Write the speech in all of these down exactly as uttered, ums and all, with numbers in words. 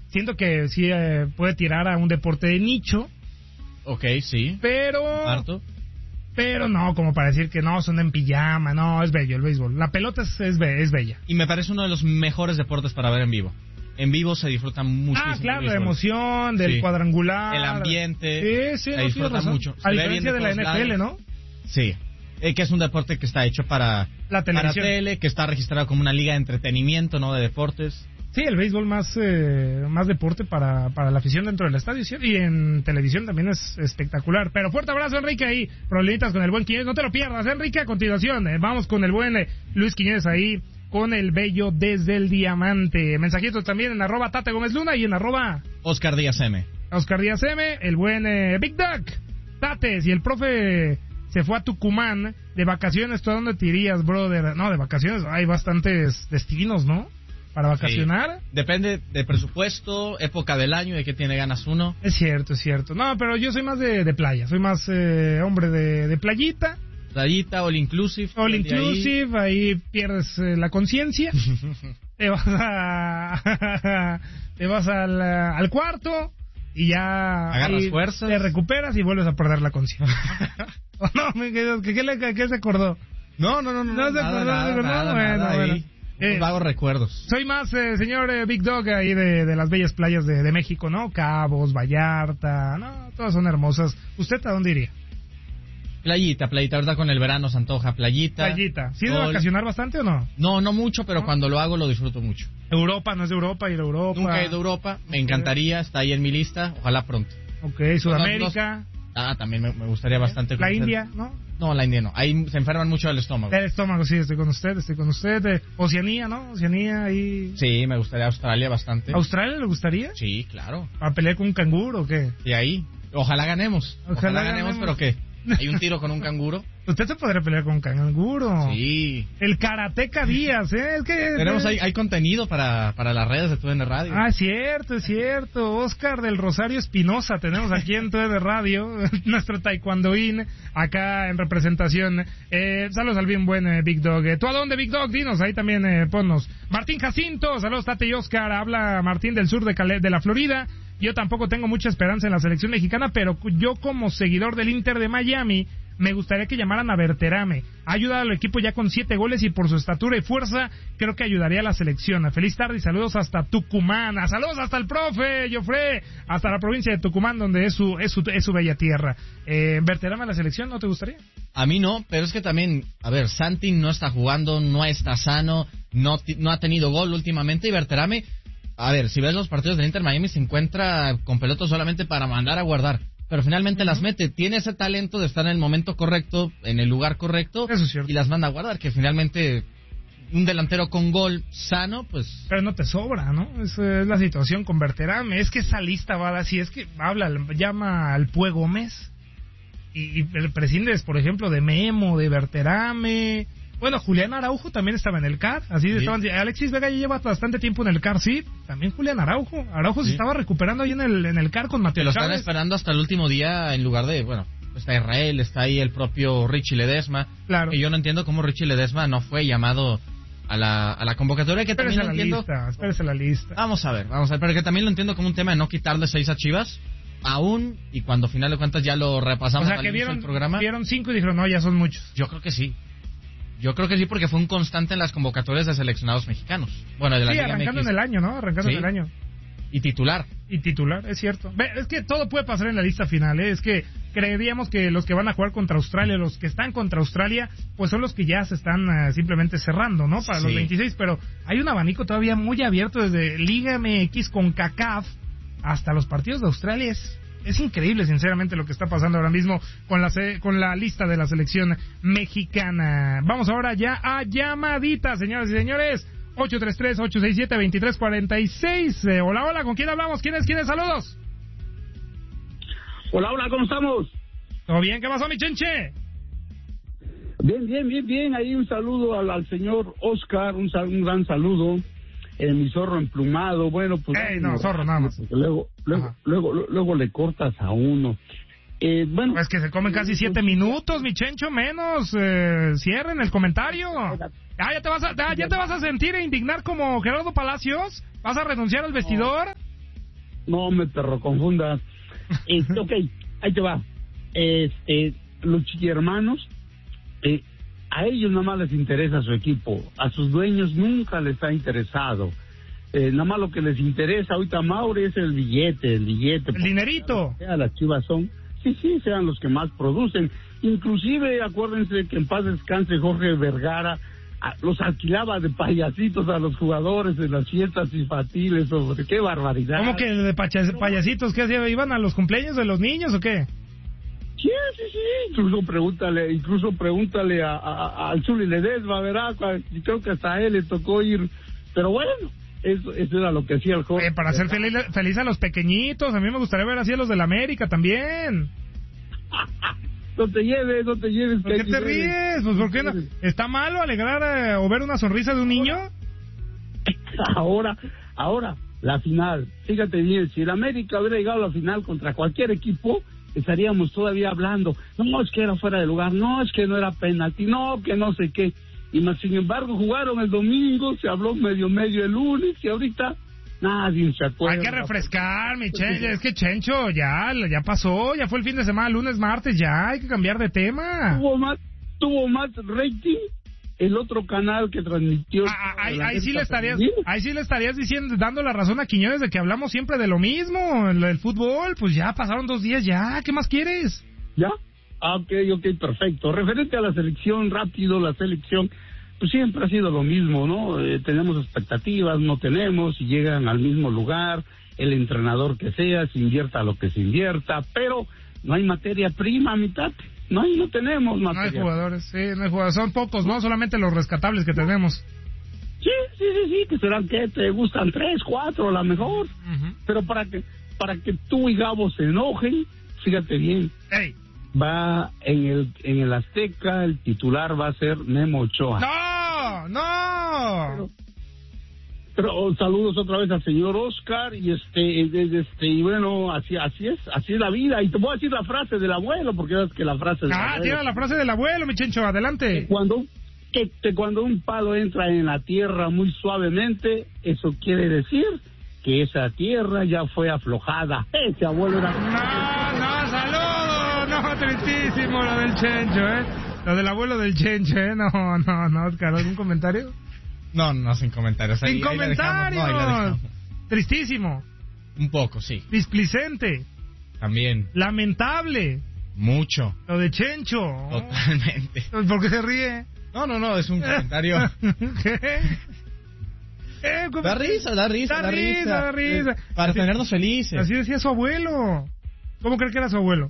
siento que sí eh, puede tirar a un deporte de nicho. Ok, sí. Pero... Harto. Pero no, como para decir que no, son en pijama, no, es bello el béisbol. La pelota es, es, be- es bella. Y me parece uno de los mejores deportes para ver en vivo. En vivo se disfruta muchísimo. Ah, claro, el la béisbol. emoción del Sí. cuadrangular. El ambiente. Sí, sí, se no, tienes disfruta razón. mucho. Se A ve diferencia bien de la todos N F L, lados. ¿no? Sí. Eh, que es un deporte que está hecho para La para televisión. tele, que está registrado como una liga de entretenimiento, no de deportes. Sí, el béisbol más eh, más deporte para, para la afición dentro del estadio, ¿sí? Y en televisión también es espectacular. Pero fuerte abrazo, Enrique, ahí. Problemitas con el buen Quiñones. No te lo pierdas, Enrique. A continuación, eh, vamos con el buen eh, Luis Quiñones ahí, con el bello desde el diamante. Mensajitos también en arroba Tate Gómez Luna y en arroba Oscar Díaz M. Oscar Díaz M, el buen eh, Big Duck. Tates, y el profe se fue a Tucumán de vacaciones. ¿Tú a dónde te irías, brother? No, de vacaciones hay bastantes destinos, ¿no? Para vacacionar. Sí. Depende de presupuesto, época del año, de qué tiene ganas uno. Es cierto, es cierto. No, pero yo soy más de, de playa. Soy más eh, hombre de, de playita. Playita, all inclusive. All inclusive, ahí, ahí pierdes eh, la conciencia. Te vas a... te vas al, al cuarto y ya... Agarras ahí fuerzas. Te recuperas y vuelves a perder la conciencia. Oh, no, me quedo, ¿qué, qué, le- qué se acordó? No, no, no, no. No se nada, acordó, nada, se acordó. nada, Bueno, nada, bueno. ahí. Eh, Unos vagos recuerdos. Soy más, eh, señor eh, Big Dog, ahí de, de las bellas playas de, de México, ¿no? Cabos, Vallarta, no, todas son hermosas. ¿Usted a dónde iría? Playita, playita, ahorita con el verano se antoja playita. Playita. ¿Sí de sol. vacacionar bastante o no? No, no mucho, pero ¿No? cuando lo hago lo disfruto mucho. Europa, no es de Europa, ir a Europa. Nunca he ido a Europa, me encantaría, está ahí en mi lista, ojalá pronto. Ok, Sudamérica. Ah, también me, me gustaría bastante. La conocer. India, ¿no? No, la India no, ahí se enferman mucho del estómago. El estómago, sí, estoy con usted, estoy con usted. Eh, Oceanía, ¿no? Oceanía ahí. Sí, me gustaría Australia bastante. ¿Australia le gustaría? Sí, claro. ¿A pelear con un canguro o qué? Y ahí, ojalá ganemos. Ojalá, Ojalá ganemos, ganemos. pero ¿qué? ¿Hay un tiro con un canguro? Usted se podría pelear con un canguro. Sí. El Karateka Díaz, ¿eh? Es que... Tenemos ahí, hay contenido para, para las redes de T U D N Radio. Ah, es cierto, es cierto. Oscar del Rosario Espinosa tenemos aquí en T U D N Radio, nuestro taekwondoín, acá en representación. Eh, saludos al bien buen eh, Big Dog. Eh, ¿Tú a dónde, Big Dog? Dinos, ahí también eh, ponnos. Martín Jacinto, saludos Tate y Oscar. Habla Martín del sur de, Cale- de la Florida. Yo tampoco tengo mucha esperanza en la selección mexicana, pero yo como seguidor del Inter de Miami, me gustaría que llamaran a Berterame. Ha ayudado al equipo ya con siete goles y por su estatura y fuerza, creo que ayudaría a la selección. Feliz tarde y saludos hasta Tucumán. A saludos hasta el profe, Jofre, hasta la provincia de Tucumán, donde es su, es su, es su bella tierra. Eh, ¿Berterame a la selección no te gustaría? A mí no, pero es que también, a ver, Santi no está jugando, no está sano, no, ti- no ha tenido gol últimamente y Berterame, a ver, si ves los partidos del Inter Miami se encuentra con pelotas solamente para mandar a guardar. Pero finalmente uh-huh. las mete, tiene ese talento de estar en el momento correcto, en el lugar correcto, eso es cierto. Y las manda a guardar, que finalmente un delantero con gol sano, pues... Pero no te sobra, ¿no? Esa es la situación con Berterame, es que esa lista va así, es que habla, llama al Pue Gómez, y, y prescindes, por ejemplo, de Memo, de Berterame... Bueno, Julián Araujo también estaba en el C A R, así sí. estaban, Alexis Vega ya lleva bastante tiempo en el C A R, sí, también Julián Araujo, Araujo sí. se estaba recuperando ahí en el en el C A R con Mateo Chávez. Que lo están esperando hasta el último día en lugar de, bueno, está Israel, está ahí el propio Richie Ledesma, claro. que yo no entiendo cómo Richie Ledesma no fue llamado a la, a la convocatoria, que espérese también lo entiendo. Lista, espérese la lista. Vamos a ver, vamos a ver, pero que también lo entiendo como un tema de no quitarle seis a Chivas, aún, y cuando al final de cuentas ya lo repasamos o sea, al que inicio vieron, del programa. vieron cinco y dijeron, no, ya son muchos. Yo creo que sí. Yo creo que sí, porque fue un constante en las convocatorias de seleccionados mexicanos. Bueno, de la sí, Liga arrancando M X. en el año, ¿no? Arrancando sí. en el año. Y titular. Y titular, es cierto. Ve, es que todo puede pasar en la lista final, ¿eh? Es que creeríamos que los que van a jugar contra Australia, los que están contra Australia, pues son los que ya se están uh, simplemente cerrando, ¿no? Para sí. los veintiséis, pero hay un abanico todavía muy abierto desde Liga M X con CACAF hasta los partidos de Australia. Es... Es increíble, sinceramente, lo que está pasando ahora mismo con la con la lista de la selección mexicana. Vamos ahora ya a llamaditas, señoras y señores. ocho tres tres, ocho seis siete, dos tres cuatro seis. Eh, hola, hola, ¿con quién hablamos? ¿Quién es? ¿Quién es? Saludos. Hola, hola, ¿cómo estamos? ¿Todo bien? ¿Qué pasó, mi chenche? Bien, bien, bien, bien. Ahí un saludo al, al señor Oscar, un, un gran saludo. Eh, mi zorro emplumado, bueno, pues... Ey, no, zorro nada más. Luego, luego, luego, luego, luego le cortas a uno. Eh, bueno... Es que se comen casi siete minutos, mi chencho, menos. Eh, cierren el comentario. Ah, ya te vas a, ah, ya te vas a sentir e indignar como Gerardo Palacios. ¿Vas a renunciar al vestidor? no me perro confundas. Este, ok, ahí te va. Este, los chiquihermanos, eh, a ellos nada más les interesa su equipo, a sus dueños nunca les ha interesado. Eh, nada más lo que les interesa ahorita a Mauri es el billete, el billete. El dinerito. Sea, las Chivas son, sí, sí, sean los que más producen. Inclusive, acuérdense que en paz descanse Jorge Vergara, a, los alquilaba de payasitos a los jugadores en las fiestas infantiles, sobre qué barbaridad. ¿Cómo que de pacha- payasitos? ¿Qué hacía? ¿Iban a los cumpleaños de los niños o qué? Sí, sí, sí, incluso pregúntale, incluso pregúntale a, a, al Zuli Ledesma, ¿verdad? Y creo que hasta a él le tocó ir, pero bueno, eso, eso era lo que hacía el joven. Eh, para hacer feliz, feliz a los pequeñitos, a mí me gustaría ver así a los de la América también. No te lleves, no te lleves. ¿Por qué te ríes? Pues ¿por qué no? ¿Está malo alegrar eh, o ver una sonrisa de un niño? Ahora, ahora, la final, fíjate bien, si el América hubiera llegado a la final contra cualquier equipo, estaríamos todavía hablando, no, es que era fuera de lugar, no, es que no era penalti, no, que no sé qué, y más sin embargo jugaron el domingo, se habló medio medio el lunes, y ahorita nadie se acuerda. Hay que refrescar, mi Chencho, es que Chencho, ya, ya pasó, ya fue el fin de semana, lunes, martes, ya, hay que cambiar de tema. Tuvo más, tuvo más rating el otro canal que transmitió. Ah, ahí, ahí sí le estarías, ahí sí le estarías diciendo, dando la razón a Quiñones de que hablamos siempre de lo mismo, el, el fútbol, pues ya pasaron dos días, ya, ¿qué más quieres? ¿Ya? Ah, ok, ok, perfecto. Referente a la selección, rápido, la selección, pues siempre ha sido lo mismo, ¿no? Eh, tenemos expectativas, no tenemos, y llegan al mismo lugar, el entrenador que sea, se invierta lo que se invierta, pero no hay materia prima, mitad. No, no tenemos materia. No hay jugadores, sí, no hay jugadores, son pocos, ¿no? Solamente los rescatables que tenemos. Sí, sí, sí, sí, que serán que te gustan tres, cuatro, a la mejor. Uh-huh. Pero para que para que tú y Gabo se enojen, fíjate bien. Ey. Va en el en el Azteca, el titular va a ser Memo Ochoa. ¡No! ¡No! Pero, pero saludos otra vez al señor Oscar y este este y bueno, así así es, así es la vida. Y te voy a decir la frase del abuelo, porque es que la frase del Ah, abuelo, tira la frase del abuelo, mi Chencho, adelante. Que cuando que, que cuando un palo entra en la tierra muy suavemente, eso quiere decir que esa tierra ya fue aflojada. Ese abuelo era... No, no, saludos, no, tristísimo lo del Chencho, ¿eh? Lo del abuelo del Chencho, ¿eh? No, no, no, Oscar, ¿algún comentario? No, no, sin comentarios. Ahí, ¡Sin ahí comentarios! No, ahí la dejamos. Tristísimo. Un poco, sí. Displicente. También. Lamentable. Mucho. Lo de Chencho. Totalmente. ¿Por qué se ríe? No, no, no, es un comentario. ¿Qué? Eh, da risa, da risa, da, da risa, risa. Da risa. Eh, para así, tenernos felices. Así decía su abuelo. ¿Cómo cree que era su abuelo?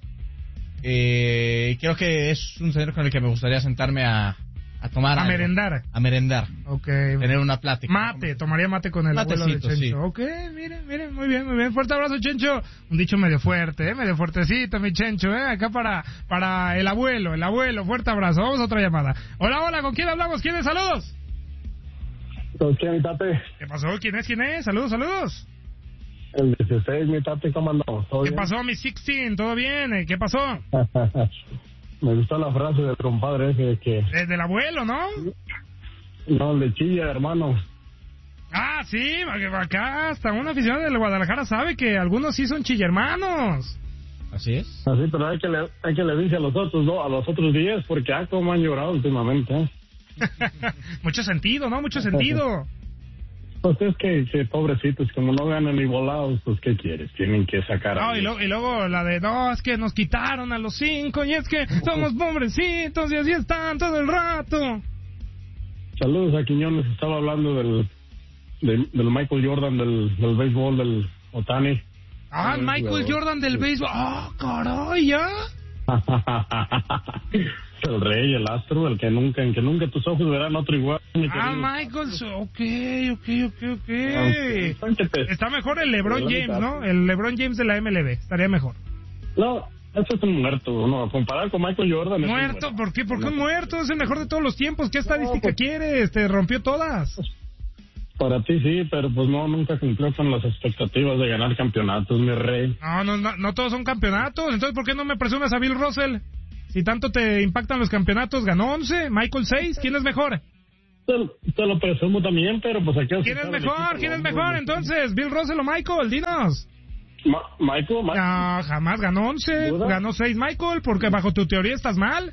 Eh, creo que es un señor con el que me gustaría sentarme a, a tomar A algo. merendar. A merendar. Ok. Tener una plática. Mate, tomaría mate con el Matecito, abuelo de Chencho. Sí. Ok, miren, miren, muy bien, muy bien. Fuerte abrazo, Chencho. Un dicho medio fuerte, ¿eh? Medio fuertecito, mi Chencho, ¿eh? Acá para, para el abuelo, el abuelo. Fuerte abrazo. Vamos a otra llamada. Hola, hola, ¿con quién hablamos? ¿Quién es? Saludos. ¿Con quién, mi tate? ¿Qué pasó? ¿Quién es? ¿Quién es? Saludos, saludos. El dieciséis, mi tate, ¿cómo andamos? ¿Qué bien? pasó, mi dieciséis? ¿Todo bien? ¿Qué pasó? Me gustó la frase del compadre ese de que... Es del abuelo, ¿no? No, el de Chilla, hermano. Ah, sí, acá hasta una aficionada del Guadalajara sabe que algunos sí son chillermanos. Así es. Así, pero hay que le, hay que le dice a los otros dos, a los otros diez, porque ah, como han llorado últimamente, ¿eh? Mucho sentido, ¿no? Mucho sentido. Pues es que, sí, pobrecitos, como no ganan ni volados, pues ¿qué quieres? Tienen que sacar no, a... Y, lo, y luego la de, no, es que nos quitaron a los cinco, y es que somos pobrecitos, y así están todo el rato. Saludos a Quiñones, estaba hablando del, del, del Michael Jordan, del, del béisbol, del Otani. Ah, Michael Jordan del béisbol. Ah, oh, caray, ¿ya? El rey, el astro, el que nunca, en que nunca tus ojos verán otro igual. Ah, Michael, ok, ok, ok, ok. Está mejor el LeBron James, ¿no? El LeBron James de la M L B, estaría mejor. No, eso es un muerto, no, comparado con Michael Jordan. ¿Muerto? ¿Por qué? ¿Por qué muerto? Es el mejor de todos los tiempos. ¿Qué estadística no, pues, quieres? Te rompió todas. Para ti sí, pero pues no, nunca cumplió con las expectativas de ganar campeonatos, mi rey. No, no, no, no todos son campeonatos. Entonces, ¿por qué no me presumes a Bill Russell? Si tanto te impactan los campeonatos, ganó once, Michael seis. ¿Quién es mejor? Te lo, te lo presumo también, pero pues aquí... ¿Quién es mejor? ¿Quién es mejor entonces? ¿Bill Russell o Michael? Dinos. Ma- Michael, Michael. No, jamás ganó once, ¿Duda? ganó seis Michael, porque bajo tu teoría estás mal.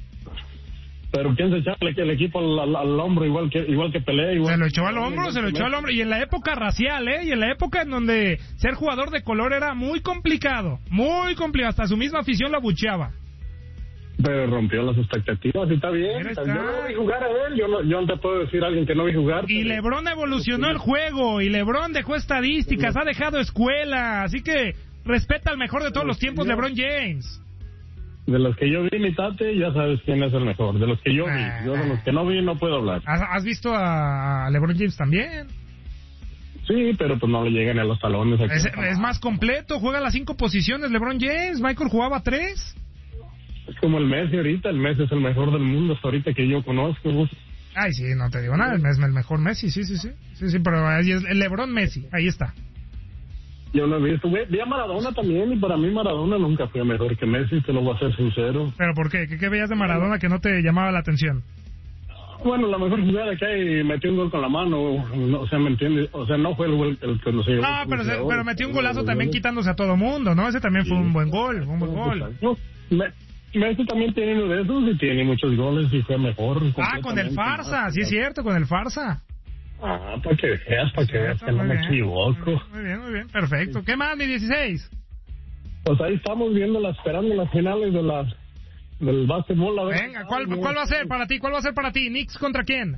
Pero piensa echarle que el equipo al, al, al hombro igual que igual que Pelé. Igual Se lo echó que- al hombro, igual se lo que echó al Messi. hombro. Y en la época racial, ¿eh? Y en la época en donde ser jugador de color era muy complicado. Muy complicado. Hasta su misma afición lo abucheaba. Pero rompió las expectativas y está bien. Mira, Yo está. no vi jugar a él. Yo no, yo no te puedo decir a alguien que no vi jugar. Y pero- LeBron evolucionó el juego. Y LeBron dejó estadísticas, ha dejado escuela. Así que respeta al mejor de todos los tiempos, LeBron James. De los que yo vi, mi tate, ya sabes quién es el mejor. De los que yo vi. Yo de los que no vi no puedo hablar. ¿Has, has visto a LeBron James también? Sí, pero pues no le llegan a los talones. Aquí. Es, es más completo, juega las cinco posiciones LeBron James. Michael jugaba tres. Es como el Messi ahorita. El Messi es el mejor del mundo hasta ahorita que yo conozco. Ay, sí, no te digo nada, es el mejor Messi, sí, sí, sí. Sí, sí, pero ahí es el LeBron Messi, ahí está. Yo no he visto. Vi a Maradona también y para mí Maradona nunca fue mejor que Messi, te lo voy a ser sincero. ¿Pero por qué? ¿Qué, qué veías de Maradona que no te llamaba la atención? Bueno, la mejor jugada que hay, metió un gol con la mano, no, o sea, ¿me entiendes? O sea, no fue el gol el que nos llevó. No, pero, se- pero metió un golazo también quitándose a todo mundo, ¿no? Ese también fue un buen gol, un buen gol. No, Me- Messi también tiene uno de esos y tiene muchos goles y fue mejor. Ah, con el Farsa, sí es cierto, con el Farsa. Ah, para que veas, para que veas que no Muy me bien, equivoco. Muy bien, muy bien, perfecto. ¿Qué más, mi dieciséis? Pues ahí estamos viendo, la, esperando las finales de las del básquetbol. A ver. Venga, ¿cuál, ¿cuál va a ser para ti? ¿Cuál va a ser para ti? ¿Knicks contra quién?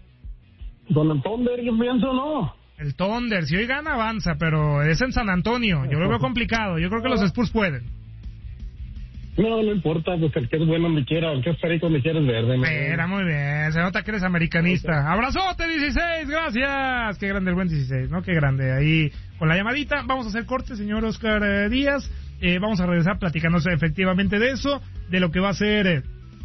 Don el Thunder, yo pienso, no. El Thunder, si hoy gana avanza, pero es en San Antonio, yo lo veo complicado, yo creo que los Spurs pueden. No, no importa, pues el que es bueno donde quiera, el que es perico donde quiera es verde. ¿no? Mira, muy bien, se nota que eres americanista. Abrazote, dieciséis, gracias. Qué grande el buen dieciséis, ¿no? Qué grande. Ahí con la llamadita, vamos a hacer corte, señor Oscar eh, Díaz. Eh, vamos a regresar platicándose efectivamente de eso, de lo que va a ser eh,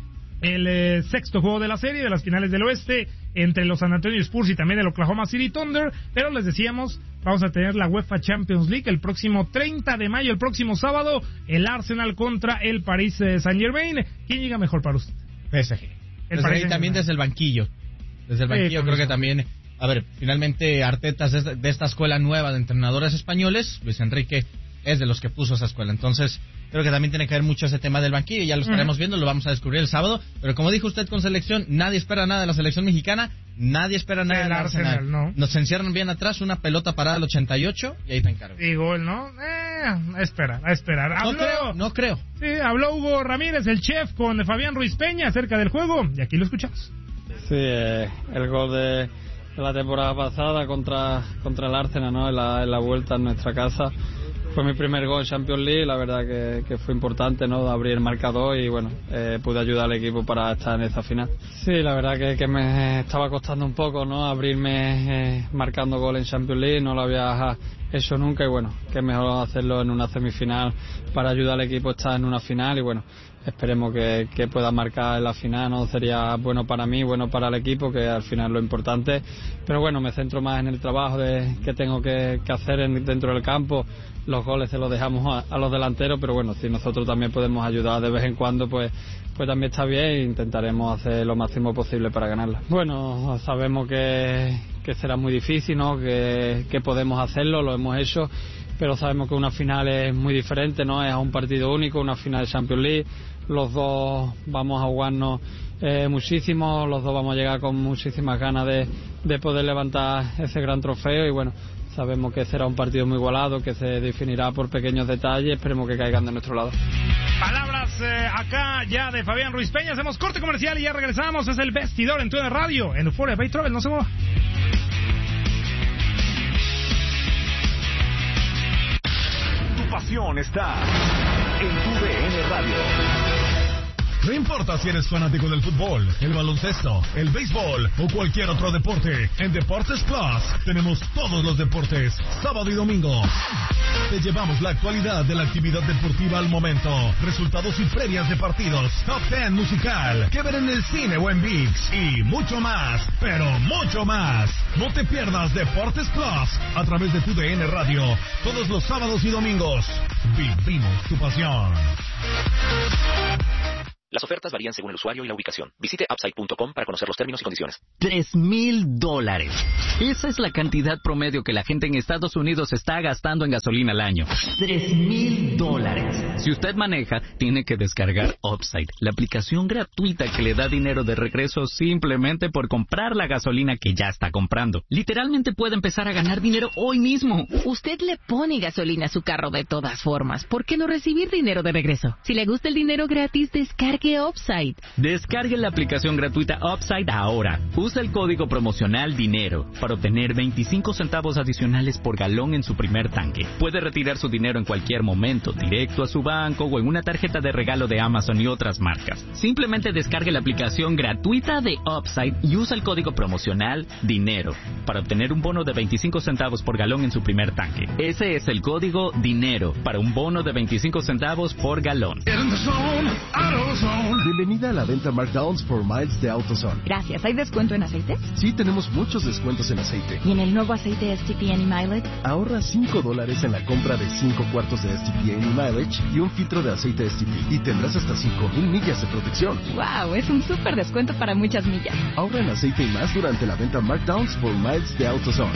el eh, sexto juego de la serie, de las finales del oeste, entre los San Antonio Spurs y también el Oklahoma City Thunder. Pero les decíamos, vamos a tener la UEFA Champions League el próximo treinta de mayo, el próximo sábado, el Arsenal contra el Paris eh, Saint-Germain. ¿Quién llega mejor para usted? P S G. El Desde Paris ahí también Saint-Germain. desde el banquillo. Desde el Sí, banquillo por creo eso. que también, a ver, finalmente Arteta es de, de esta escuela nueva de entrenadores españoles. Luis Enrique es de los que puso esa escuela. Entonces, creo que también tiene que ver mucho ese tema del banquillo. Ya lo estaremos viendo, lo vamos a descubrir el sábado. Pero como dijo usted con selección, nadie espera nada de la selección mexicana. Nadie espera nada Del del Arsenal. Arsenal, no. Nos encierran bien atrás, una pelota parada al ochenta y ocho y ahí te encargo. Y gol, ¿no? Eh, a esperar, a esperar. No Habló, creo, no creo. Sí, habló Hugo Ramírez, el chef, con Fabián Ruiz Peña acerca del juego. Y aquí lo escuchamos. Sí, eh, el gol de, de la temporada pasada contra, contra el Arsenal, ¿no? En la, en la vuelta en nuestra casa. Fue mi primer gol en Champions League, la verdad que, que fue importante, ¿no? Abrir el marcador y bueno, eh, pude ayudar al equipo para estar en esta final. Sí, la verdad que, que me estaba costando un poco, ¿no? Abrirme eh, marcando gol en Champions League, no lo había hecho nunca y bueno, que mejor hacerlo en una semifinal para ayudar al equipo a estar en una final y bueno, esperemos que, que pueda marcar en la final, ¿no? Sería bueno para mí, bueno para el equipo, que al final es lo importante, pero bueno, me centro más en el trabajo de, que tengo que, que hacer en, dentro del campo. Los goles se los dejamos a, a los delanteros, pero bueno, si nosotros también podemos ayudar de vez en cuando, pues pues también está bien e intentaremos hacer lo máximo posible para ganarla. Bueno, sabemos que, que será muy difícil, ¿no? Que, que podemos hacerlo, lo hemos hecho, pero sabemos que una final es muy diferente, ¿no? Es un partido único, una final de Champions League, los dos vamos a jugarnos eh, muchísimo, los dos vamos a llegar con muchísimas ganas de, de poder levantar ese gran trofeo y bueno, sabemos que será un partido muy igualado, que se definirá por pequeños detalles, esperemos que caigan de nuestro lado. Palabras eh, acá ya de Fabián Ruiz Peña. Hacemos corte comercial y ya regresamos. Es el vestidor en tu radio, en Euphoria Bay Travel. No se mueva. Tu pasión está en tu D N Radio. No importa si eres fanático del fútbol, el baloncesto, el béisbol o cualquier otro deporte, en Deportes Plus tenemos todos los deportes, sábado y domingo. Te llevamos la actualidad de la actividad deportiva al momento, resultados y previas de partidos, top diez musical, que ver en el cine o en ViX y mucho más, pero mucho más. No te pierdas Deportes Plus a través de tu D N Radio, todos los sábados y domingos. Vivimos tu pasión. Las ofertas varían según el usuario y la ubicación. Visite upside punto com para conocer los términos y condiciones. Tres mil dólares. Esa es la cantidad promedio que la gente en Estados Unidos está gastando en gasolina al año. Tres mil dólares. Si usted maneja, tiene que descargar Upside, la aplicación gratuita que le da dinero de regreso simplemente por comprar la gasolina que ya está comprando. Literalmente puede empezar a ganar dinero hoy mismo. Usted le pone gasolina a su carro de todas formas. ¿Por qué no recibir dinero de regreso? Si le gusta el dinero gratis, descargue Upside. Descargue la aplicación gratuita Upside ahora. Usa el código promocional DINERO para obtener veinticinco centavos adicionales por galón en su primer tanque. Puede retirar su dinero en cualquier momento, directo a su banco o en una tarjeta de regalo de Amazon y otras marcas. Simplemente descargue la aplicación gratuita de Upside y usa el código promocional DINERO para obtener un bono de veinticinco centavos por galón en su primer tanque. Ese es el código DINERO para un bono de veinticinco centavos por galón. Bienvenida a la venta Markdowns por Miles de AutoZone. Gracias. ¿Hay descuento en aceites? Sí, tenemos muchos descuentos en aceite. ¿Y en el nuevo aceite S T P Any Mileage? Ahorra cinco dólares en la compra de cinco cuartos de S T P Any Mileage y un filtro de aceite S T P. Y tendrás hasta cinco mil millas de protección. ¡Wow! Es un súper descuento para muchas millas. Ahorra en aceite y más durante la venta Markdowns por Miles de AutoZone.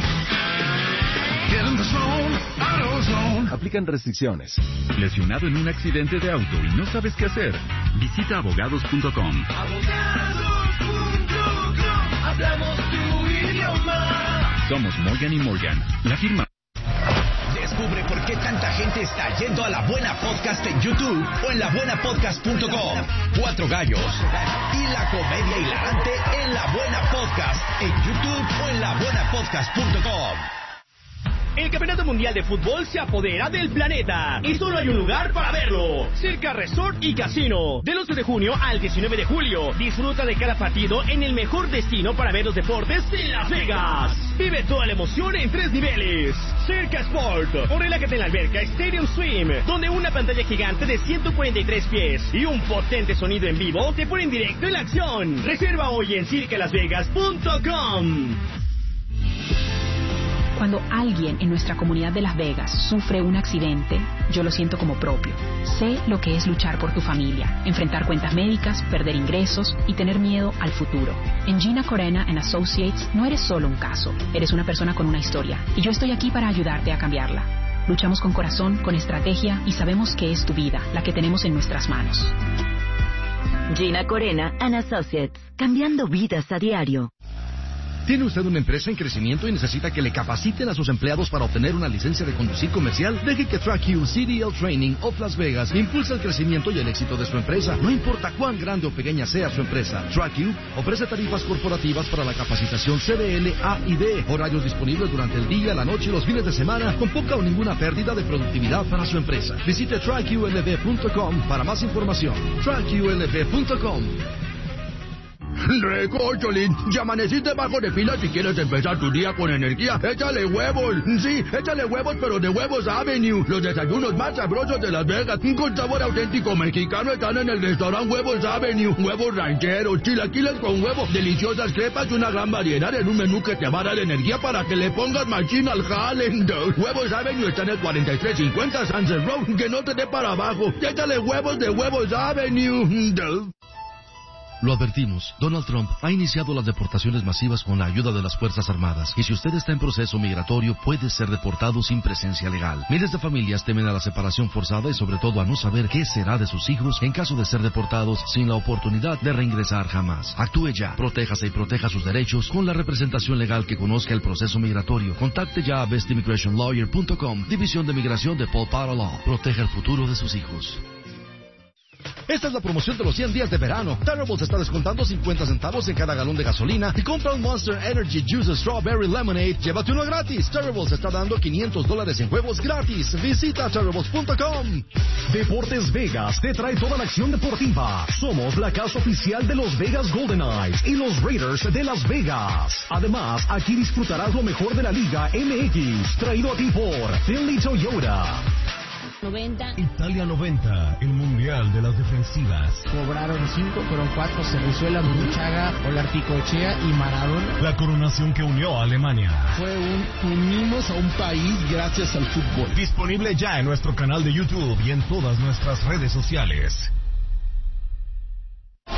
Aplican restricciones. ¿Lesionado en un accidente de auto y no sabes qué hacer? Visita abogados punto com. Abogados punto com. Hablamos tu idioma. Somos Morgan y Morgan, la firma. Descubre por qué tanta gente está yendo a La Buena Podcast en YouTube o en la buena podcast punto com. Cuatro gallos y la comedia hilarante en La Buena Podcast en YouTube o en la buena podcast punto com. El Campeonato Mundial de Fútbol se apodera del planeta y solo hay un lugar para verlo: Circa Resort y Casino. Del once de junio al diecinueve de julio, disfruta de cada partido en el mejor destino para ver los deportes en Las Vegas. Vive toda la emoción en tres niveles: Circa Sport, o relájate en la alberca Stadium Swim, donde una pantalla gigante de ciento cuarenta y tres pies y un potente sonido en vivo te ponen directo en la acción. Reserva hoy en circa las vegas punto com. Cuando alguien en nuestra comunidad de Las Vegas sufre un accidente, yo lo siento como propio. Sé lo que es luchar por tu familia, enfrentar cuentas médicas, perder ingresos y tener miedo al futuro. En Gina Corena and Associates no eres solo un caso, eres una persona con una historia, y yo estoy aquí para ayudarte a cambiarla. Luchamos con corazón, con estrategia, y sabemos que es tu vida, la que tenemos en nuestras manos. Gina Corena and Associates, cambiando vidas a diario. ¿Tiene usted una empresa en crecimiento y necesita que le capaciten a sus empleados para obtener una licencia de conducir comercial? Deje que TrackU C D L Training of Las Vegas impulse el crecimiento y el éxito de su empresa. No importa cuán grande o pequeña sea su empresa, TrackU ofrece tarifas corporativas para la capacitación C D L, A y D, horarios disponibles durante el día, la noche y los fines de semana, con poca o ninguna pérdida de productividad para su empresa. Visite track U L V punto com para más información. track U L V punto com. Recócholín, ya amaneciste bajo de pila si quieres empezar tu día con energía. Échale huevos, sí, échale huevos, pero de Huevos Avenue. Los desayunos más sabrosos de Las Vegas, con sabor auténtico mexicano, están en el restaurante Huevos Avenue. Huevos rancheros, chilaquiles con huevos, deliciosas crepas y una gran variedad en un menú que te va a dar energía para que le pongas machín al jale. Huevos Avenue está en el cuarenta y tres cincuenta Sunset Road, que no te dé para abajo. Échale huevos de Huevos Avenue. Lo advertimos, Donald Trump ha iniciado las deportaciones masivas con la ayuda de las Fuerzas Armadas, y si usted está en proceso migratorio puede ser deportado sin presencia legal. Miles de familias temen a la separación forzada y sobre todo a no saber qué será de sus hijos en caso de ser deportados sin la oportunidad de reingresar jamás. Actúe ya, protéjase y proteja sus derechos con la representación legal que conozca el proceso migratorio. Contacte ya a best immigration lawyer punto com, División de Migración de Paul Para Law. Proteja el futuro de sus hijos. Esta es la promoción de los cien días de verano. Terribles está descontando cincuenta centavos en cada galón de gasolina y compra un Monster Energy Juice Strawberry Lemonade. Llévate uno gratis. Terribles está dando quinientos dólares en juegos gratis. Visita terribles punto com. Deportes Vegas te trae toda la acción deportiva. Somos la casa oficial de los Vegas Golden Knights y los Raiders de Las Vegas. Además, aquí disfrutarás lo mejor de la Liga M X, traído a ti por Finley Toyota. noventa. Italia noventa, el mundial de las defensivas. Cobraron cinco, fueron cuatro, Cerrizuela, Burruchaga, Olarticochea y Maradona. La coronación que unió a Alemania. Fue un unimos a un país gracias al fútbol. Disponible ya en nuestro canal de YouTube y en todas nuestras redes sociales.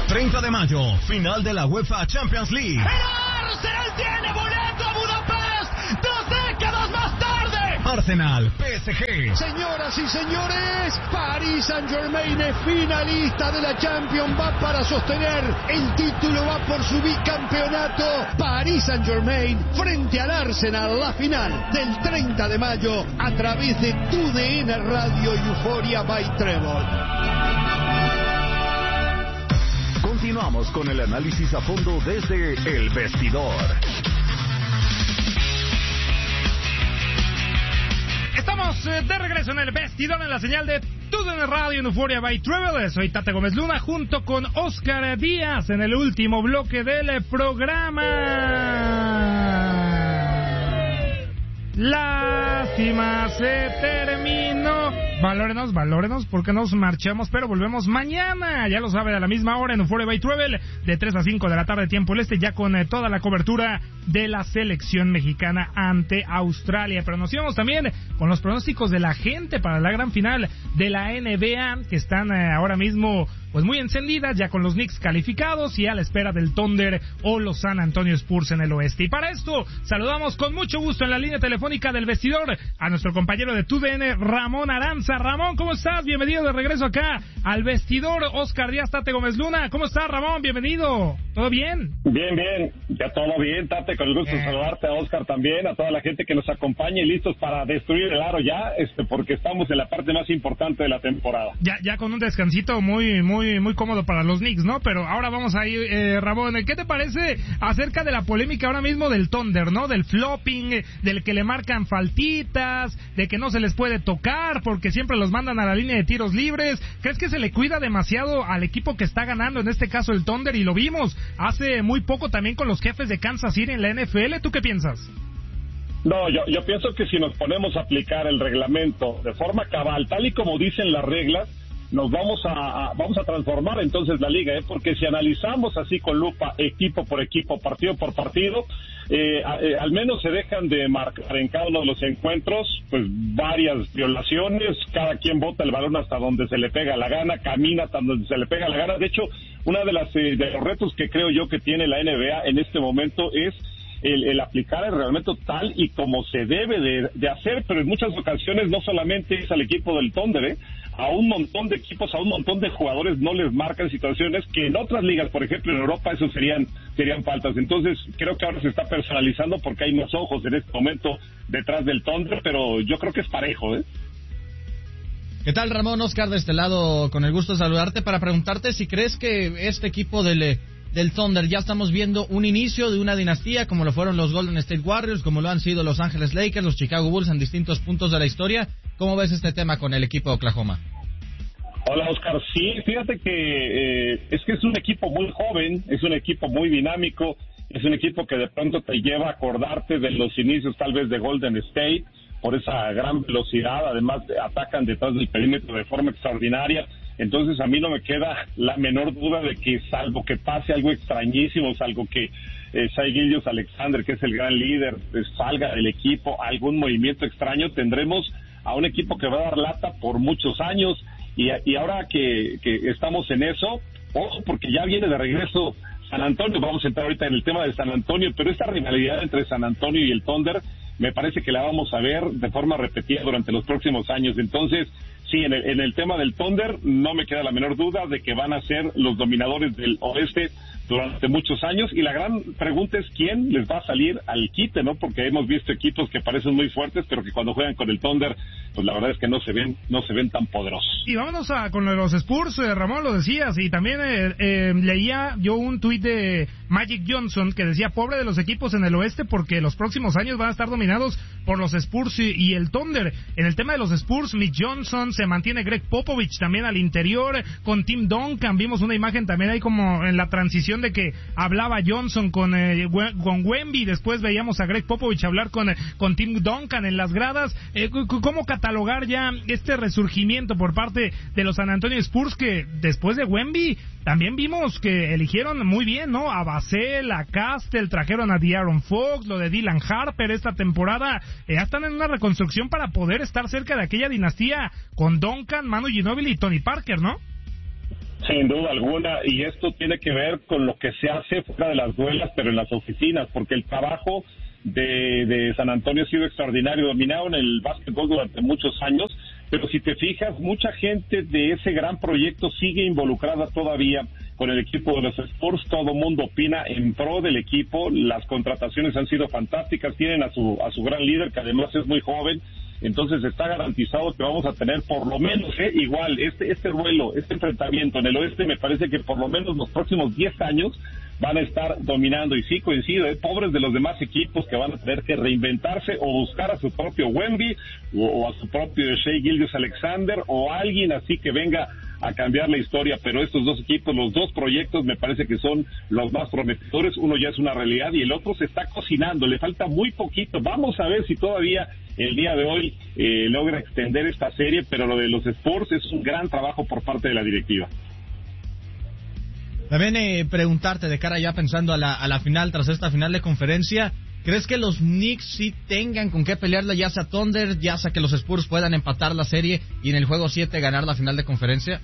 treinta de mayo, final de la UEFA Champions League. ¡El Arsenal tiene boleto a Budapest! ¡Dos décadas más tarde! Arsenal, P S G. Señoras y señores, Paris Saint-Germain es finalista de la Champions, va para sostener el título, va por su bicampeonato. Paris Saint-Germain frente al Arsenal, la final del treinta de mayo a través de Tu D N Radio y Euphoria by Trevor. Continuamos con el análisis a fondo desde El Vestidor. Estamos de regreso en El Vestidor en la señal de Tu D N Radio en Euphoria by Travel. Soy Tate Gómez Luna junto con Oscar Díaz en el último bloque del programa. Lástima, se terminó. Valórenos, valórenos, porque nos marchamos, pero volvemos mañana, ya lo sabe, a la misma hora en Euphoria by Travel, de tres a cinco de la tarde, tiempo el este, ya con eh, toda la cobertura de la selección mexicana ante Australia. Pero nos íbamos también con los pronósticos de la gente para la gran final de la N B A, que están eh, ahora mismo pues muy encendidas, ya con los Knicks calificados y a la espera del Thunder o los San Antonio Spurs en el oeste. Y para esto, saludamos con mucho gusto en la línea telefónica del Vestidor a nuestro compañero de Tu D N, Ramón Aranza. Ramón, ¿cómo estás? Bienvenido de regreso acá al Vestidor. Oscar Díaz, Tate Gómez Luna. ¿Cómo estás, Ramón? Bienvenido. ¿Todo bien? Bien, bien. Ya todo bien, Tate. Con el gusto de saludarte, a Oscar también, a toda la gente que nos acompaña y listos para destruir el aro ya, este, porque estamos en la parte más importante de la temporada. Ya, ya con un descansito muy, muy Muy, muy cómodo para los Knicks, ¿no? Pero ahora vamos ahí, eh, Ramón, ¿qué te parece acerca de la polémica ahora mismo del Thunder, ¿no? Del flopping, del que le marcan faltitas, de que no se les puede tocar porque siempre los mandan a la línea de tiros libres. ¿Crees que se le cuida demasiado al equipo que está ganando, en este caso el Thunder? Y lo vimos hace muy poco también con los Jefes de Kansas City en la N F L. ¿Tú qué piensas? No, yo, yo pienso que si nos ponemos a aplicar el reglamento de forma cabal, tal y como dicen las reglas, nos vamos a, a vamos a transformar entonces la liga, ¿eh? Porque si analizamos así con lupa, equipo por equipo, partido por partido, eh, a, eh, al menos se dejan de marcar en cada uno de los encuentros pues varias violaciones, cada quien bota el balón hasta donde se le pega la gana, camina hasta donde se le pega la gana. De hecho, una de las eh, de los retos que creo yo que tiene la N B A en este momento es El, el aplicar el reglamento tal y como se debe de, de hacer, pero en muchas ocasiones no solamente es al equipo del Thunder, ¿eh? A un montón de equipos, a un montón de jugadores no les marcan situaciones que en otras ligas, por ejemplo en Europa, eso serían serían faltas. Entonces creo que ahora se está personalizando porque hay más ojos en este momento detrás del Thunder, pero yo creo que es parejo, ¿eh? ¿Qué tal, Ramón? Oscar de este lado, con el gusto de saludarte para preguntarte si crees que este equipo del del Thunder ya estamos viendo un inicio de una dinastía como lo fueron los Golden State Warriors, como lo han sido los Ángeles Lakers, los Chicago Bulls en distintos puntos de la historia. ¿Cómo ves este tema con el equipo de Oklahoma? Hola, Oscar. Sí, fíjate que eh, es que es un equipo muy joven, es un equipo muy dinámico, es un equipo que de pronto te lleva a acordarte de los inicios tal vez de Golden State, por esa gran velocidad, además atacan detrás del perímetro de forma extraordinaria. Entonces a mí no me queda la menor duda de que salvo que pase algo extrañísimo, salvo que eh, Shai Gilgeous-Alexander, que es el gran líder, eh, salga del equipo, algún movimiento extraño, tendremos a un equipo que va a dar lata por muchos años. Y, y ahora que, que estamos en eso, ojo, porque ya viene de regreso San Antonio. Vamos a entrar ahorita en el tema de San Antonio, pero esta rivalidad entre San Antonio y el Thunder me parece que la vamos a ver de forma repetida durante los próximos años. Entonces, sí, en el, en el tema del Thunder no me queda la menor duda de que van a ser los dominadores del oeste durante muchos años, y la gran pregunta es quién les va a salir al quite, ¿no? Porque hemos visto equipos que parecen muy fuertes, pero que cuando juegan con el Thunder, pues la verdad es que no se ven no se ven tan poderosos. Y vámonos a con los Spurs, eh, Ramón, lo decías, y también eh, eh, leía yo un tuit de Magic Johnson que decía, pobre de los equipos en el oeste, porque los próximos años van a estar dominados por los Spurs y, y el Thunder. En el tema de los Spurs, Mick Johnson, se mantiene Greg Popovich también al interior, con Tim Duncan, vimos una imagen también ahí como en la transición de que hablaba Johnson con, eh, con Wemby, después veíamos a Greg Popovich hablar con, con Tim Duncan en las gradas. Eh, ¿Cómo catalogar ya este resurgimiento por parte de los San Antonio Spurs, que después de Wemby también vimos que eligieron muy bien, ¿no? A Vassell, a Castle, trajeron a De'Aaron Fox, lo de Dylan Harper esta temporada, eh, ya están en una reconstrucción para poder estar cerca de aquella dinastía con Duncan, Manu Ginóbili y Tony Parker, ¿no? Sin duda alguna, y esto tiene que ver con lo que se hace fuera de las duelas, pero en las oficinas, porque el trabajo de, de San Antonio ha sido extraordinario. Dominaron el básquetbol durante muchos años, pero si te fijas, mucha gente de ese gran proyecto sigue involucrada todavía con el equipo de los Spurs. Todo mundo opina en pro del equipo. Las contrataciones han sido fantásticas. Tienen a su a su gran líder, que además es muy joven. Entonces está garantizado que vamos a tener por lo menos, eh, igual, este este duelo, este enfrentamiento en el oeste, me parece que por lo menos los próximos diez años van a estar dominando. Y sí, coincido, eh, pobres de los demás equipos que van a tener que reinventarse o buscar a su propio Wemby o, o a su propio Shai Gilgeous-Alexander o alguien así que venga a cambiar la historia. Pero estos dos equipos, los dos proyectos, me parece que son los más prometedores. Uno ya es una realidad y el otro se está cocinando, le falta muy poquito. Vamos a ver si todavía el día de hoy eh, logra extender esta serie, pero lo de los Spurs es un gran trabajo por parte de la directiva. También eh, preguntarte, de cara ya pensando a la, a la final, tras esta final de conferencia, ¿crees que los Knicks sí tengan con qué pelearla, ya sea Thunder, ya sea que los Spurs puedan empatar la serie y en el juego siete ganar la final de conferencia?